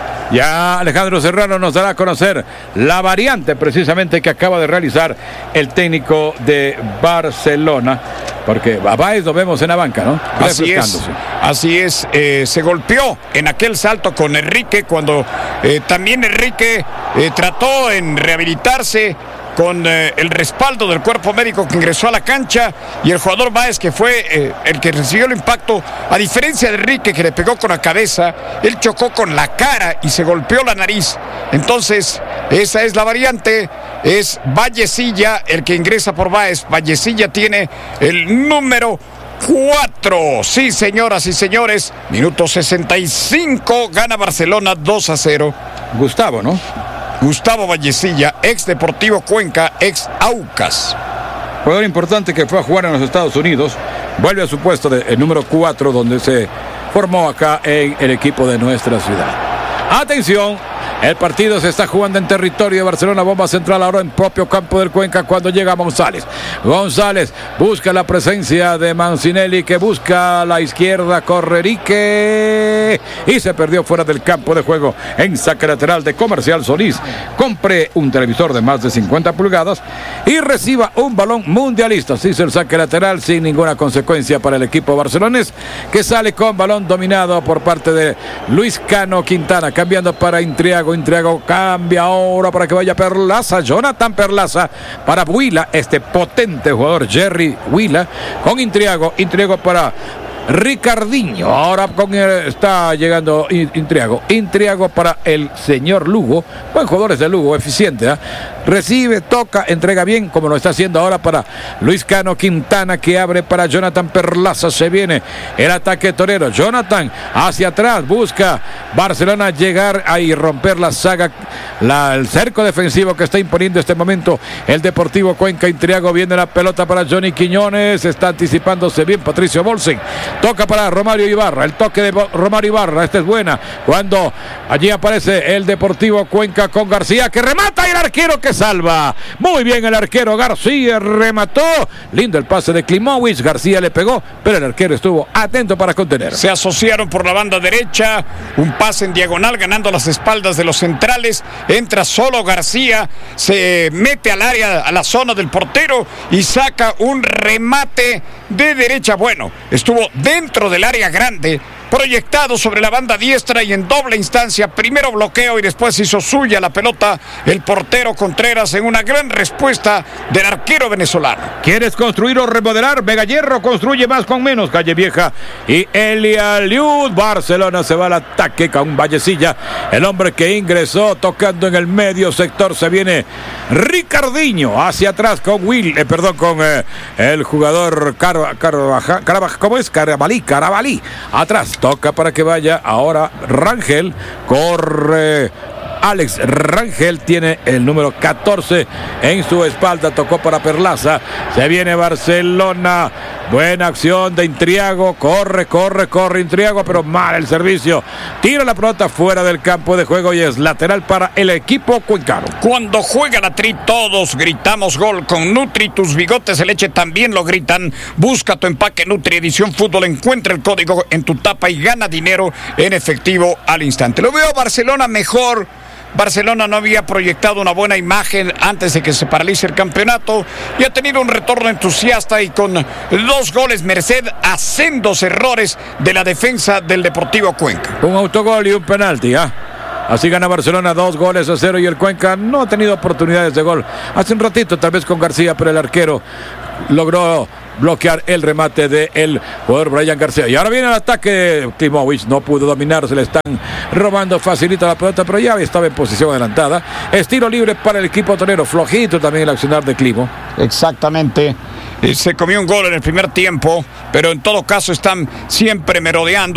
Ya Alejandro Serrano nos dará a conocer la variante precisamente que acaba de realizar el técnico de Barcelona, porque a Báez lo vemos en la banca, ¿no? Así es, así es, eh, se golpeó en aquel salto con Enrique cuando eh, también Enrique eh, trató en rehabilitarse con eh, el respaldo del cuerpo médico que ingresó a la cancha, y el jugador Báez, que fue eh, el que recibió el impacto, a diferencia de Enrique, que le pegó con la cabeza, él chocó con la cara y se golpeó la nariz. Entonces esa es la variante, es Vallecilla el que ingresa por Báez. Vallecilla tiene el número cuatro. Sí, señoras y señores, minuto sesenta y cinco, gana Barcelona dos a cero. Gustavo, ¿no? Gustavo Vallecilla, ex Deportivo Cuenca, ex Aucas. Jugador importante que fue a jugar en los Estados Unidos, vuelve a su puesto de el número cuatro, donde se formó acá en el equipo de nuestra ciudad. Atención, el partido se está jugando en territorio de Barcelona, bomba central ahora en propio campo del Cuenca cuando llega González. González busca la presencia de Mancinelli, que busca a la izquierda, corre Erique y se perdió fuera del campo de juego en saque lateral de Comercial Solís. Compre un televisor de más de cincuenta pulgadas y reciba un balón mundialista. Se hizo el saque lateral sin ninguna consecuencia para el equipo barcelonés, que sale con balón dominado por parte de Luis Cano Quintana, cambiando para Intriago. Intriago cambia ahora para que vaya Perlaza, Jonathan Perlaza para Huila, este potente jugador Jerry Huila, con Intriago, Intriago para Ricardinho, ahora con el, está llegando Intriago, Intriago para el señor Lugo, buen jugador es de Lugo, eficiente, ¿eh? Recibe, toca, entrega bien, como lo está haciendo ahora para Luis Cano Quintana, que abre para Jonathan Perlaza. Se viene el ataque torero, Jonathan hacia atrás, busca Barcelona llegar ahí, romper la saga, la, el cerco defensivo que está imponiendo este momento el Deportivo Cuenca. Intriago, viene la pelota para Johnny Quiñones, está anticipándose bien Patricio Bolsen, toca para Romario Ibarra, el toque de Romario Ibarra, esta es buena, cuando allí aparece el Deportivo Cuenca con García, que remata, y el arquero que que salva. Muy bien el arquero García, remató. Lindo el pase de Klimovic. García le pegó, pero el arquero estuvo atento para contener. Se asociaron por la banda derecha. Un pase en diagonal ganando las espaldas de los centrales. Entra solo García. Se mete al área, a la zona del portero y saca un remate de derecha. Bueno, estuvo dentro del área grande, proyectado sobre la banda diestra y en doble instancia, primero bloqueo y después hizo suya la pelota el portero Contreras en una gran respuesta del arquero venezolano. ¿Quieres construir o remodelar? Mega Hierro construye más con menos. Calle Vieja y Elia Liud. Barcelona se va al ataque con Vallecilla, el hombre que ingresó tocando en el medio sector. Se viene Ricardinho hacia atrás con Will, eh, perdón, con eh, el jugador Car Carvaja, Carvaja, ¿cómo es? Carabalí, Carabalí, atrás. Toca para que vaya ahora Rangel, corre Alex Rangel, tiene el número catorce en su espalda, tocó para Perlaza, se viene Barcelona, buena acción de Intriago, corre, corre, corre Intriago, pero mal el servicio, tira la pelota fuera del campo de juego y es lateral para el equipo cuencano. Cuando juega la Tri todos gritamos gol con Nutri, tus bigotes de leche también lo gritan. Busca tu empaque Nutri Edición Fútbol, encuentra el código en tu tapa y gana dinero en efectivo al instante. Lo veo a Barcelona mejor. Barcelona no había proyectado una buena imagen antes de que se paralice el campeonato y ha tenido un retorno entusiasta y con dos goles merced a sendos errores de la defensa del Deportivo Cuenca. Un autogol y un penalti, ¿ah? Así gana Barcelona dos goles a cero y el Cuenca no ha tenido oportunidades de gol. Hace un ratito tal vez con García, pero el arquero logró bloquear el remate del jugador Brian García. Y ahora viene el ataque. Klimovic no pudo dominar, se le están robando, facilita la pelota, pero ya estaba en posición adelantada. Es tiro libre para el equipo torero. Flojito también el accionar de Klimo. Exactamente. Se comió un gol en el primer tiempo, pero en todo caso están siempre merodeando.